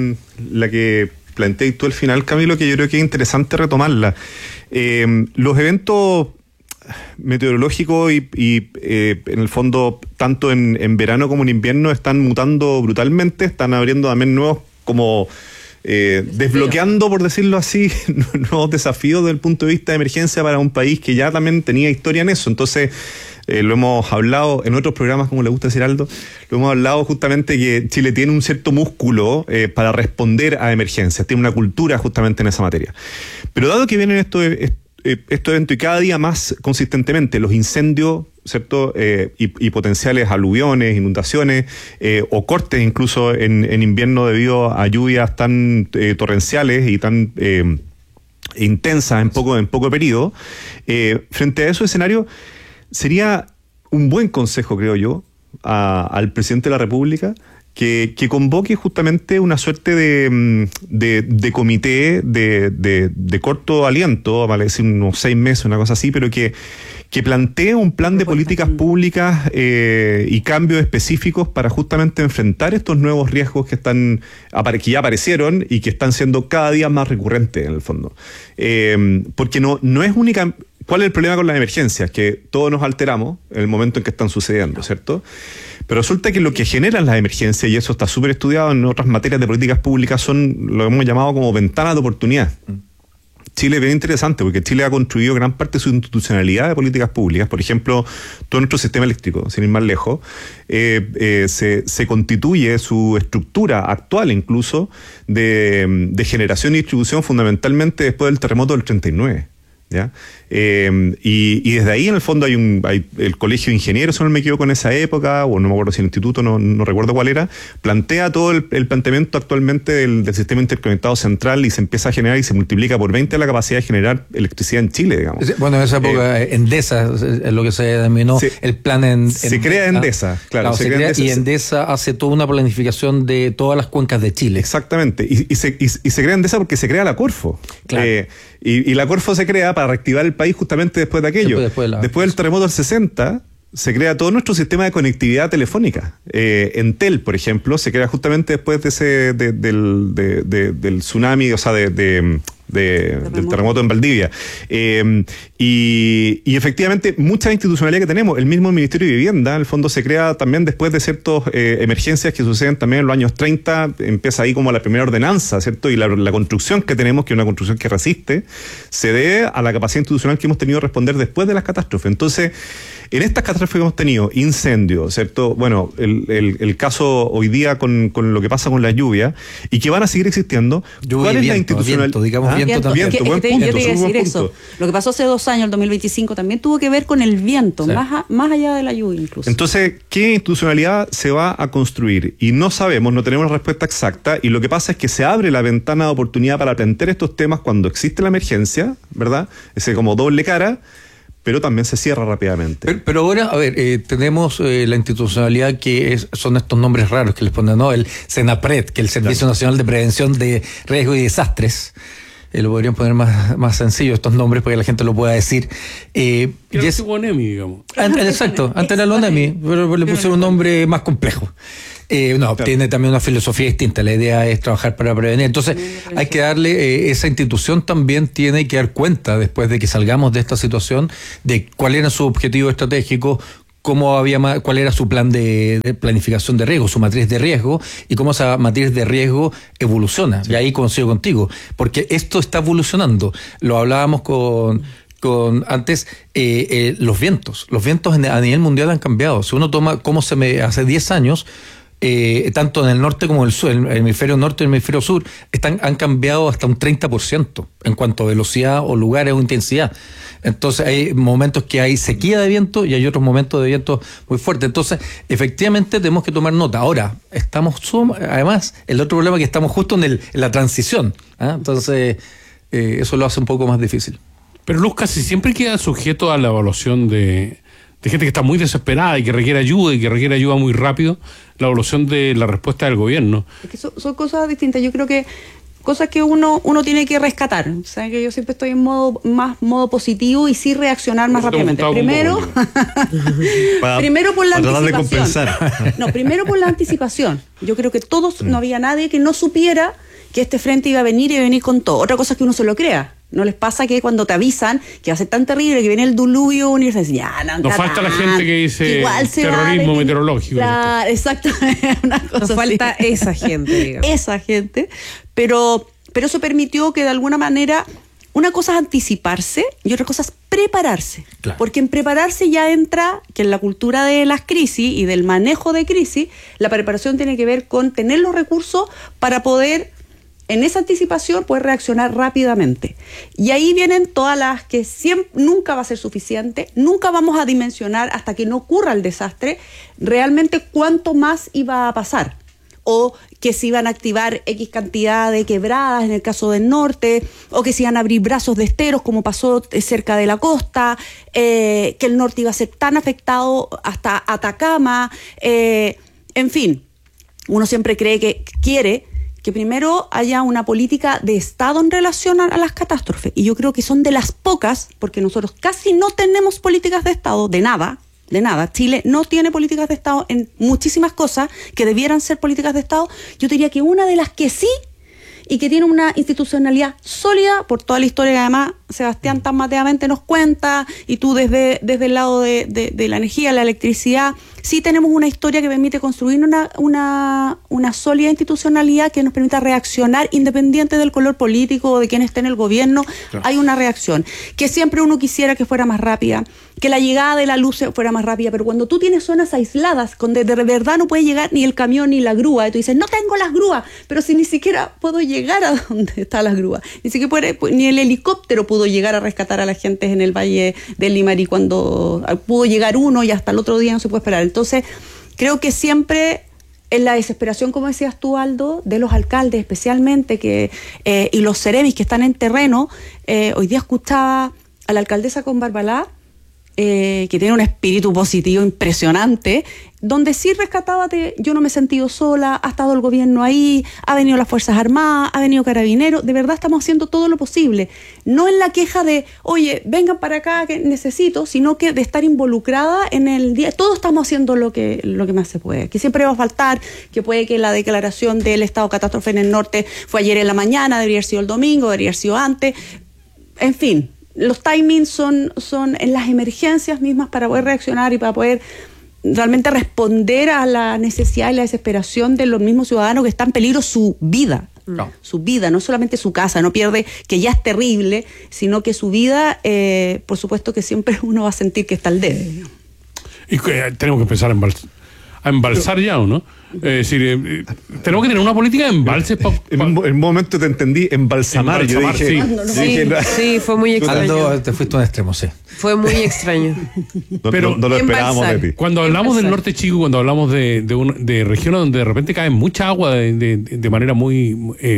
que planteé tú al final, Camilo, que yo creo que es interesante retomarla. Los eventos meteorológicos y en el fondo, tanto en verano como en invierno, están mutando brutalmente, están abriendo también nuevos como desbloqueando, por decirlo así, nuevos desafíos desde el punto de vista de emergencia para un país que ya también tenía historia en eso. Entonces, lo hemos hablado en otros programas, como le gusta decir Aldo, lo hemos hablado justamente que Chile tiene un cierto músculo para responder a emergencias, tiene una cultura justamente en esa materia. Pero dado que vienen estos eventos y cada día más consistentemente los incendios, ¿cierto? Y potenciales aluviones, inundaciones o cortes incluso en invierno debido a lluvias tan torrenciales y tan intensas en poco periodo. Frente a esos escenarios, sería un buen consejo, creo yo, al presidente de la República que convoque justamente una suerte de comité de corto aliento, vale decir unos 6 meses, una cosa así, pero que plantee un plan de políticas públicas y cambios específicos para justamente enfrentar estos nuevos riesgos que ya aparecieron y que están siendo cada día más recurrentes en el fondo. Porque no es única. ¿Cuál es el problema con las emergencias? Que todos nos alteramos en el momento en que están sucediendo, ¿cierto? Pero resulta que lo que generan las emergencias, y eso está súper estudiado en otras materias de políticas públicas, son lo que hemos llamado como ventanas de oportunidad. Chile es bien interesante porque Chile ha construido gran parte de su institucionalidad de políticas públicas. Por ejemplo, todo nuestro sistema eléctrico, sin ir más lejos, se constituye su estructura actual incluso de generación y distribución fundamentalmente después del terremoto del 39. ¿Ya? Y desde ahí en el fondo hay el colegio de ingenieros, si no me equivoco, en esa época, o no me acuerdo si el instituto, no recuerdo cuál era, plantea todo el planteamiento actualmente del sistema interconectado central y se empieza a generar y se multiplica por 20 la capacidad de generar electricidad en Chile, digamos. Bueno, en esa época Endesa es lo que se denominó el plan se crea Endesa, claro. Se crea Endesa, y Endesa hace toda una planificación de todas las cuencas de Chile. Exactamente, y se crea Endesa porque se crea la Corfo. Claro. Y la Corfo se crea para reactivar el país justamente después de aquello. Después del terremoto del 60, se crea todo nuestro sistema de conectividad telefónica. Entel, por ejemplo, se crea justamente después de del tsunami, o sea, del terremoto en Valdivia. Y efectivamente, mucha institucionalidad que tenemos. El mismo Ministerio de Vivienda, en el fondo, se crea también después de ciertas emergencias que suceden también en los años 30. Empieza ahí como la primera ordenanza, ¿cierto? Y la construcción que tenemos, que es una construcción que resiste, se debe a la capacidad institucional que hemos tenido de responder después de las catástrofes. Entonces, en estas catástrofes que hemos tenido, incendios, ¿cierto? Bueno, el caso hoy día con lo que pasa con las lluvias, y que van a seguir existiendo. ¿Cuál es la institucionalidad? Yo te iba a decir eso. Lo que pasó hace 2 años, el 2025, también tuvo que ver con el viento, Sí. más allá de la lluvia incluso. Entonces, ¿qué institucionalidad se va a construir? Y no sabemos, no tenemos la respuesta exacta, y lo que pasa es que se abre la ventana de oportunidad para plantear estos temas cuando existe la emergencia, ¿verdad? Ese como doble cara, pero también se cierra rápidamente. Pero ahora, a ver, tenemos la institucionalidad que son estos nombres raros que les ponen, ¿no? El SENAPRED, que es el Servicio Nacional de Prevención de Riesgos y Desastres. Lo podrían poner más sencillo estos nombres para que la gente lo pueda decir. Que era el ONEMI, digamos. Exacto, antes era el ONEMI, pero le pusieron un nombre más complejo. Tiene también una filosofía distinta. La idea es trabajar para prevenir. Entonces, hay que darle, esa institución también tiene que dar cuenta, después de que salgamos de esta situación, de cuál era su objetivo estratégico, cuál era su plan de planificación de riesgo, su matriz de riesgo, y cómo esa matriz de riesgo evoluciona. Sí. Y ahí coincido contigo, porque esto está evolucionando. Lo hablábamos con antes, los vientos. Los vientos a nivel mundial han cambiado. Si uno toma hace 10 años, tanto en el norte como en el sur, el hemisferio norte y el hemisferio sur, han cambiado hasta un 30% en cuanto a velocidad o lugares o intensidad. Entonces hay momentos que hay sequía de viento y hay otros momentos de viento muy fuerte. Entonces, efectivamente tenemos que tomar nota. Ahora, además, el otro problema es que estamos justo en la transición, ¿eh? Entonces, eso lo hace un poco más difícil. Pero Luz casi siempre queda sujeto a la evaluación de gente que está muy desesperada y que requiere ayuda muy rápido, la evaluación de la respuesta del gobierno. Es que son cosas distintas. Yo creo que cosas que uno tiene que rescatar. O sea, que yo siempre estoy en modo positivo y sí reaccionar más rápidamente. Primero por la anticipación. Primero por la anticipación. Yo creo que no había nadie que no supiera que este frente iba a venir con todo. Otra cosa es que uno se lo crea. ¿No les pasa que cuando te avisan que va a ser tan terrible que viene el diluvio universal, nos falta la gente que dice terrorismo meteorológico? Claro, exactamente. Nos falta esa gente, digamos. Esa gente. Pero eso permitió que de alguna manera, una cosa es anticiparse y otra cosa es prepararse. Claro. Porque en prepararse ya entra que en la cultura de las crisis y del manejo de crisis, la preparación tiene que ver con tener los recursos para poder, en esa anticipación, poder reaccionar rápidamente. Y ahí vienen todas las que nunca va a ser suficiente, nunca vamos a dimensionar hasta que no ocurra el desastre realmente cuánto más iba a pasar. O que se iban a activar X cantidad de quebradas en el caso del norte, o que se iban a abrir brazos de esteros como pasó cerca de la costa, que el norte iba a ser tan afectado hasta Atacama, en fin, uno siempre cree quiere que primero haya una política de Estado en relación a las catástrofes. Y yo creo que son de las pocas, porque nosotros casi no tenemos políticas de Estado, de nada. Chile no tiene políticas de Estado en muchísimas cosas que debieran ser políticas de Estado. Yo diría que una de las que sí, y que tiene una institucionalidad sólida, por toda la historia que además Sebastián tan mateamente nos cuenta, y tú desde el lado de la energía, la electricidad, sí tenemos una historia que permite construir una sólida institucionalidad que nos permita reaccionar independiente del color político o de quien esté en el gobierno. Claro. Hay una reacción que siempre uno quisiera que fuera más rápida, que la llegada de la luz fuera más rápida, pero cuando tú tienes zonas aisladas donde de verdad no puede llegar ni el camión ni la grúa, y tú dices, no tengo las grúas, pero si ni siquiera puedo llegar a donde está la grúa, ni el helicóptero pudo llegar a rescatar a la gente en el Valle del Limarí, cuando pudo llegar uno y hasta el otro día no se puede esperar. Entonces, creo que siempre en la desesperación, como decías tú, Aldo, de los alcaldes especialmente y los seremis que están en terreno, hoy día escuchaba a la alcaldesa con Barbalá, que tiene un espíritu positivo impresionante, donde sí rescataba yo no me he sentido sola, ha estado el gobierno ahí, ha venido las Fuerzas Armadas, ha venido Carabineros, de verdad estamos haciendo todo lo posible, no en la queja de, oye, vengan para acá que necesito, sino que de estar involucrada en el día, todos estamos haciendo lo que más se puede, que siempre va a faltar, que puede que la declaración del estado de catástrofe en el norte fue ayer en la mañana, debería haber sido el domingo, debería haber sido antes, en fin. Los timings son en las emergencias mismas para poder reaccionar y para poder realmente responder a la necesidad y la desesperación de los mismos ciudadanos que está en peligro su vida. No. Su vida, no solamente su casa, no pierde, que ya es terrible, sino que su vida, por supuesto que siempre uno va a sentir que está al debe. Y tenemos que empezar embalsar ya, ¿o no? Es decir, tenemos que tener una política de embalses. En un momento te entendí, embalsamar. Yo dije, sí, fue muy extraño. Te fuiste a un extremo, sí. Fue muy extraño. Pero no lo esperábamos de ti. Cuando hablamos del norte chico, cuando hablamos de regiones donde de repente cae mucha agua de manera muy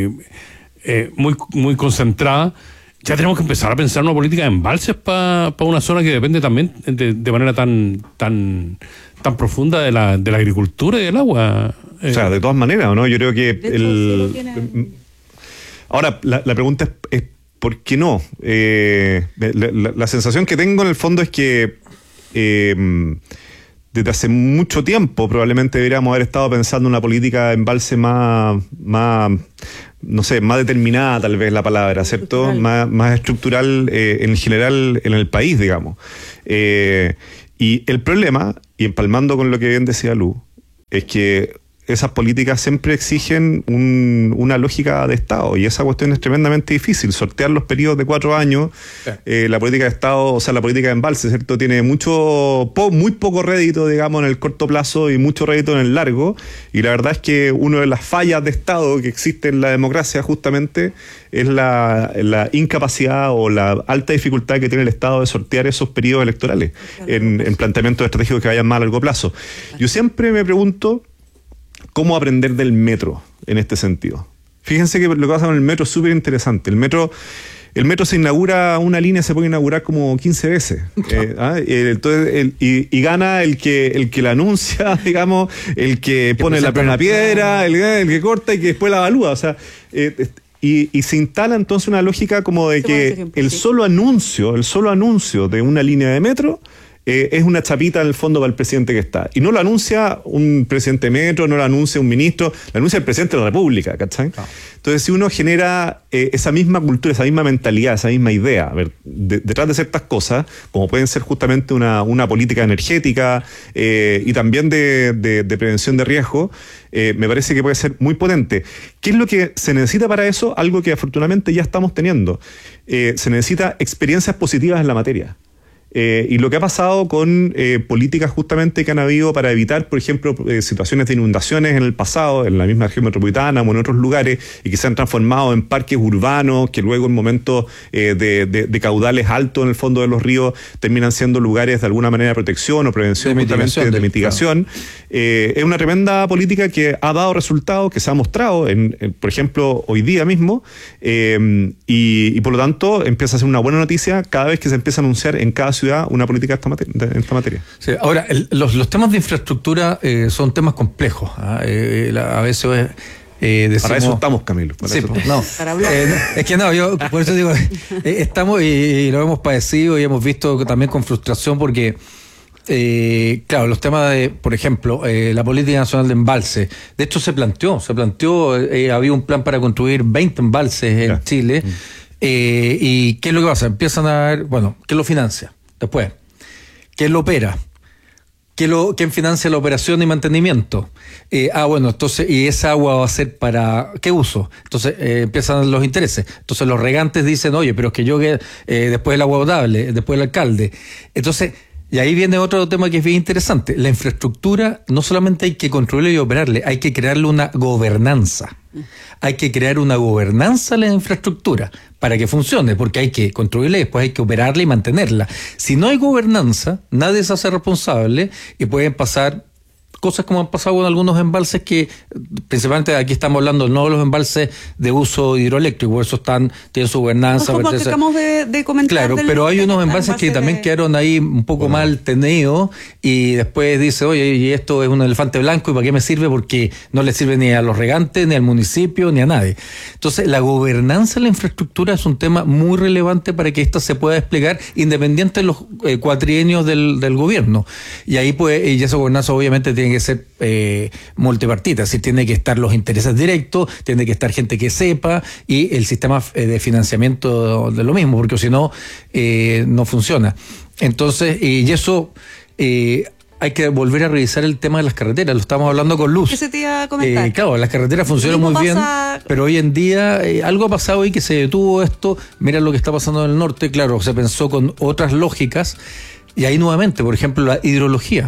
concentrada, ya tenemos que empezar a pensar una política de embalses para una zona que depende también de manera tan profunda de la agricultura y del agua. O sea, de todas maneras, ¿no? Yo creo que ahora la pregunta es ¿por qué no? La sensación que tengo en el fondo es que desde hace mucho tiempo probablemente deberíamos haber estado pensando en una política de embalse más determinada, tal vez la palabra, ¿cierto? Más estructural en general en el país, digamos. Y el problema, y empalmando con lo que bien decía Lu, es que esas políticas siempre exigen una lógica de Estado, y esa cuestión es tremendamente difícil. Sortear los periodos de 4 años, la política de Estado, o sea, la política de embalse, ¿cierto? Tiene muy poco rédito, digamos, en el corto plazo y mucho rédito en el largo, y la verdad es que una de las fallas de Estado que existe en la democracia justamente es la incapacidad o la alta dificultad que tiene el Estado de sortear esos periodos electorales en planteamientos estratégicos que vayan más a largo plazo. Yo siempre me pregunto cómo aprender del metro en este sentido. Fíjense que lo que pasa con el metro es súper interesante. El metro se inaugura, una línea se puede inaugurar como 15 veces. Entonces, y gana el que la anuncia, digamos, el que pone la primera piedra, el que corta y que después la evalúa. O sea, y se instala entonces una lógica como de que el solo anuncio de una línea de metro es una chapita en el fondo para el presidente que está. Y no lo anuncia un presidente de metro, no lo anuncia un ministro, lo anuncia el presidente de la República, ¿cachai? Entonces, si uno genera esa misma cultura, esa misma mentalidad, esa misma idea, a ver, detrás de ciertas cosas, como pueden ser justamente una política energética y también de prevención de riesgo, me parece que puede ser muy potente. ¿Qué es lo que se necesita para eso? Algo que afortunadamente ya estamos teniendo. Se necesita experiencias positivas en la materia. Y lo que ha pasado con políticas justamente que han habido para evitar, por ejemplo, situaciones de inundaciones en el pasado, en la misma región metropolitana o en otros lugares, y que se han transformado en parques urbanos, que luego en momentos de caudales altos en el fondo de los ríos terminan siendo lugares de alguna manera de protección o prevención, de mitigación. Es una tremenda política que ha dado resultados, que se ha mostrado, por ejemplo, hoy día mismo, y por lo tanto empieza a ser una buena noticia cada vez que se empieza a anunciar en cada ciudad una política en esta materia. Sí, ahora, los temas de infraestructura son temas complejos. A veces decimos, para eso estamos, Camilo. Para hablar. Es que yo por eso digo, estamos y lo hemos padecido y hemos visto también con frustración porque claro, los temas de, por ejemplo, la política nacional de embalse, de hecho se planteó, había un plan para construir 20 embalses en Chile. ¿Y qué es lo que pasa? Empiezan a ver, ¿quién lo financia? Después, ¿quién lo opera? ¿Quién financia la operación y mantenimiento? Entonces, ¿y esa agua va a ser para qué uso? Entonces empiezan los intereses. Entonces los regantes dicen, oye, pero es que yo después el agua potable, después el alcalde. Entonces, y ahí viene otro tema que es bien interesante. La infraestructura no solamente hay que controlarla y operarla, hay que crearle una gobernanza. Hay que crear una gobernanza en la infraestructura para que funcione, porque hay que construirla y después hay que operarla y mantenerla. Si no hay gobernanza, nadie se hace responsable y pueden pasar cosas como han pasado con algunos embalses que, principalmente aquí estamos hablando no de los embalses de uso hidroeléctrico, por eso tienen su gobernanza. Como que acabamos de comentar. Claro, pero hay unos embalses que también quedaron ahí un poco mal tenidos y después dice, oye, y esto es un elefante blanco, ¿y para qué me sirve? Porque no le sirve ni a los regantes, ni al municipio, ni a nadie. Entonces, la gobernanza de la infraestructura es un tema muy relevante para que esta se pueda desplegar independiente de los cuatrienios del gobierno. Y ahí y esa gobernanza obviamente tiene que ser multipartita, es decir, tiene que estar los intereses directos, tiene que estar gente que sepa y el sistema de financiamiento de lo mismo, porque si no, no funciona. Entonces, y eso hay que volver a revisar el tema de las carreteras, lo estamos hablando con Luz. ¿Qué se te iba a comentar? Claro, las carreteras funcionan muy bien, pero hoy en día algo ha pasado ahí que se detuvo esto. Mira lo que está pasando en el norte, claro, se pensó con otras lógicas y ahí nuevamente, por ejemplo, la hidrología.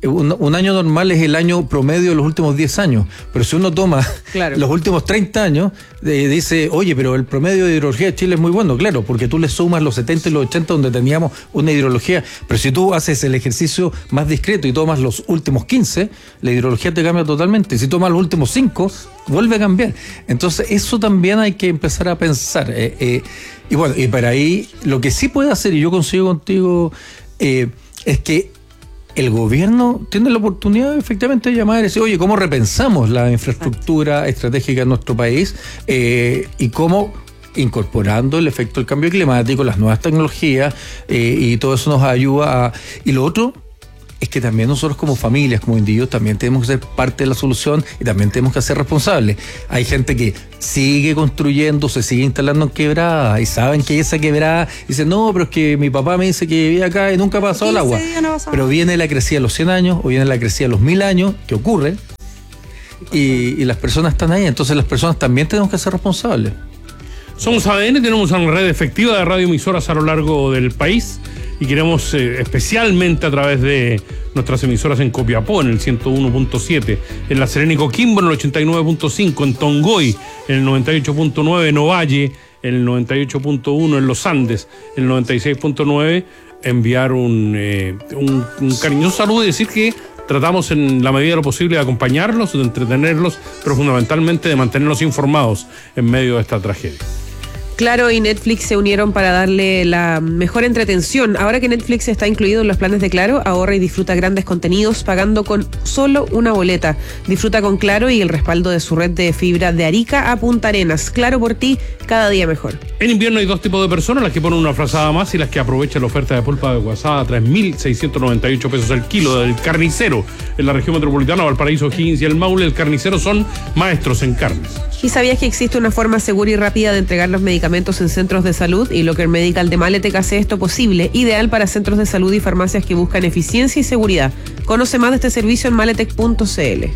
un año normal es el año promedio de los últimos 10 años, pero si uno toma los últimos 30 años, dice, oye, pero el promedio de hidrología de Chile es muy bueno, claro, porque tú le sumas los 70 y los 80 donde teníamos una hidrología, pero si tú haces el ejercicio más discreto y tomas los últimos 15, la hidrología te cambia totalmente. Si tomas los últimos 5, vuelve a cambiar. Entonces eso también hay que empezar a pensar. Y bueno, y para ahí lo que sí puede hacer, y yo consigo contigo, es que el gobierno tiene la oportunidad efectivamente de llamar y decir, oye, ¿cómo repensamos la infraestructura estratégica en nuestro país? Y cómo, incorporando el efecto del cambio climático, las nuevas tecnologías, y todo eso nos ayuda a... Y lo otro es que también nosotros como familias, como individuos, también tenemos que ser parte de la solución y también tenemos que ser responsables. Hay gente que sigue construyendo, se sigue instalando en quebradas y saben que esa quebrada, dicen, no, pero es que mi papá me dice que vivía acá y nunca ha pasado el agua. Pero viene la crecida a los 100 años o viene la crecida a los 1000 años, que ocurre, y las personas están ahí. Entonces las personas también tenemos que ser responsables. Somos ADN, tenemos una red efectiva de radioemisoras a lo largo del país y queremos especialmente a través de nuestras emisoras en Copiapó, en el 101.7, en La Serena y Coquimbo, en el 89.5, en Tongoy, en el 98.9, en Ovalle, en el 98.1, en Los Andes, en el 96.9, enviar un cariñoso saludo y decir que tratamos en la medida de lo posible de acompañarlos, de entretenerlos, pero fundamentalmente de mantenerlos informados en medio de esta tragedia. Claro y Netflix se unieron para darle la mejor entretención. Ahora que Netflix está incluido en los planes de Claro, ahorra y disfruta grandes contenidos pagando con solo una boleta. Disfruta con Claro y el respaldo de su red de fibra de Arica a Punta Arenas. Claro por ti, cada día mejor. En invierno hay dos tipos de personas, las que ponen una frazada más y las que aprovechan la oferta de pulpa de guasada a 3.698 pesos el kilo del Carnicero. En la región metropolitana, Valparaíso, O'Higgins y el Maule, el Carnicero son maestros en carnes. ¿Y sabías que existe una forma segura y rápida de entregar los medicamentos en centros de salud? Y Locker Medical de Maletec hace esto posible, ideal para centros de salud y farmacias que buscan eficiencia y seguridad. Conoce más de este servicio en maletec.cl.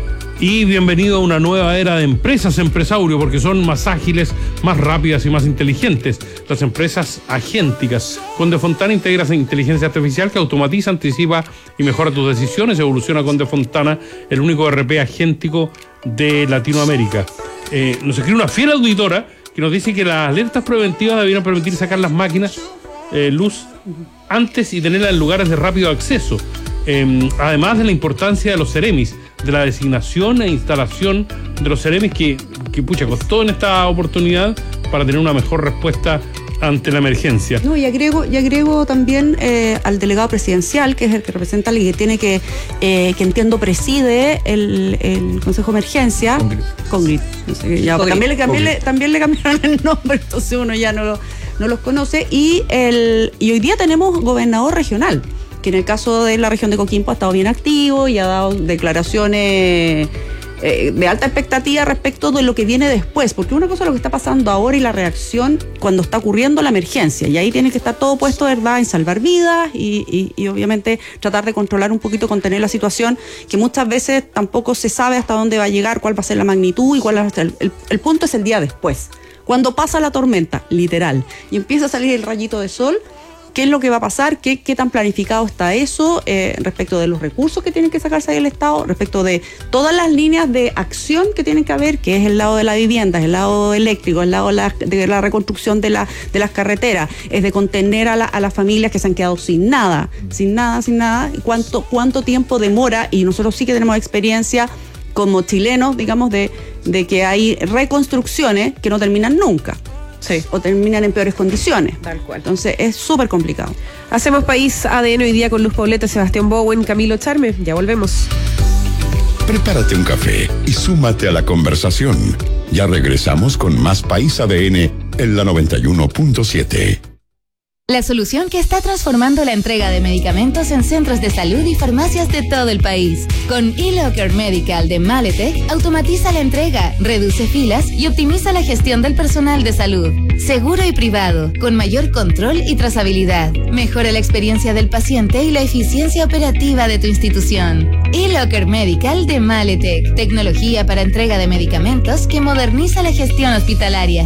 Y bienvenido a una nueva era de empresas Empresaurio, porque son más ágiles, más rápidas y más inteligentes. Las empresas agénticas. Con De Fontana integras inteligencia artificial que automatiza, anticipa y mejora tus decisiones. Evoluciona con De Fontana, el único RP agéntico de Latinoamérica. Nos escribe una fiel auditora que nos dice que las alertas preventivas debieran permitir sacar las máquinas luz antes y tenerlas en lugares de rápido acceso. Además de la importancia de los Ceremis, de la designación e instalación de los Ceremis que costó en esta oportunidad para tener una mejor respuesta ante la emergencia. No, y agrego también al delegado presidencial, que es el que representa y que tiene que entiendo preside el Consejo de Emergencia. Congrit. No sé, ya, también le cambiaron el nombre, entonces uno ya no los conoce. Y hoy día tenemos gobernador regional, que en el caso de la región de Coquimbo ha estado bien activo y ha dado declaraciones de alta expectativa respecto de lo que viene después, porque una cosa es lo que está pasando ahora y la reacción cuando está ocurriendo la emergencia, y ahí tiene que estar todo puesto, ¿verdad?, en salvar vidas y obviamente tratar de controlar un poquito, contener la situación, que muchas veces tampoco se sabe hasta dónde va a llegar, cuál va a ser la magnitud y cuál va a ser el punto es el día después, cuando pasa la tormenta, literal, y empieza a salir el rayito de sol. ¿Qué es lo que va a pasar? ¿Qué tan planificado está eso? Respecto de los recursos que tienen que sacarse del Estado, respecto de todas las líneas de acción que tienen que haber, que es el lado de la vivienda, es el lado eléctrico, el lado de la reconstrucción de las carreteras, es de contener a las familias que se han quedado sin nada. ¿Cuánto tiempo demora? Y nosotros sí que tenemos experiencia como chilenos, digamos, de que hay reconstrucciones que no terminan nunca. Sí. O terminan en peores condiciones. Tal cual. Entonces es súper complicado. Hacemos País ADN hoy día con Luz Pauleta, Sebastián Bowen, Camilo Charme. Ya volvemos. Prepárate un café y súmate a la conversación. Ya regresamos con más País ADN en la 91.7. La solución que está transformando la entrega de medicamentos en centros de salud y farmacias de todo el país. Con eLocker Medical de Maletec, automatiza la entrega, reduce filas y optimiza la gestión del personal de salud. Seguro y privado, con mayor control y trazabilidad. Mejora la experiencia del paciente y la eficiencia operativa de tu institución. eLocker Medical de Maletec, tecnología para entrega de medicamentos que moderniza la gestión hospitalaria.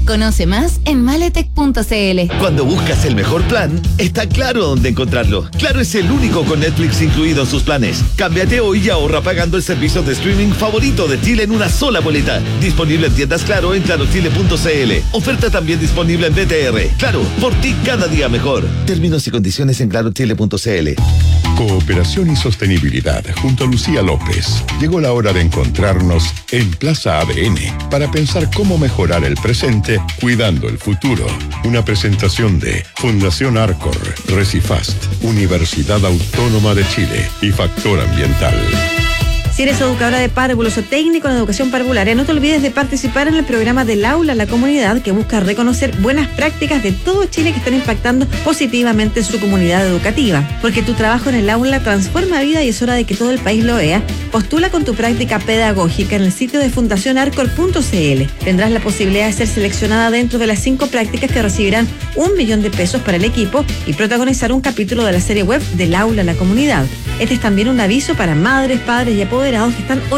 Conoce más en maletech.cl. Cuando buscas el mejor plan, está Claro dónde encontrarlo. Claro es el único con Netflix incluido en sus planes. Cámbiate hoy y ahorra pagando el servicio de streaming favorito de Chile en una sola boleta. Disponible en tiendas Claro en clarochile.cl. Oferta también disponible en BTR. Claro, por ti cada día mejor. Términos y condiciones en clarochile.cl. Cooperación y sostenibilidad junto a Lucía López. Llegó la hora de encontrarnos en Plaza ADN para pensar cómo mejorar el presente cuidando el futuro. Una presentación de Fundación Arcor, Recifast, Universidad Autónoma de Chile y Factor Ambiental. Si eres educadora de párvulos o técnico en educación parvularia, no te olvides de participar en el programa del Aula a la Comunidad, que busca reconocer buenas prácticas de todo Chile que están impactando positivamente en su comunidad educativa. Porque tu trabajo en el aula transforma vida y es hora de que todo el país lo vea. Postula con tu práctica pedagógica en el sitio de fundacionarcor.cl. Tendrás la posibilidad de ser seleccionada dentro de las 5 prácticas que recibirán $1.000.000 para el equipo y protagonizar un capítulo de la serie web del Aula a la Comunidad. Este es también un aviso para madres, padres y apoderados que están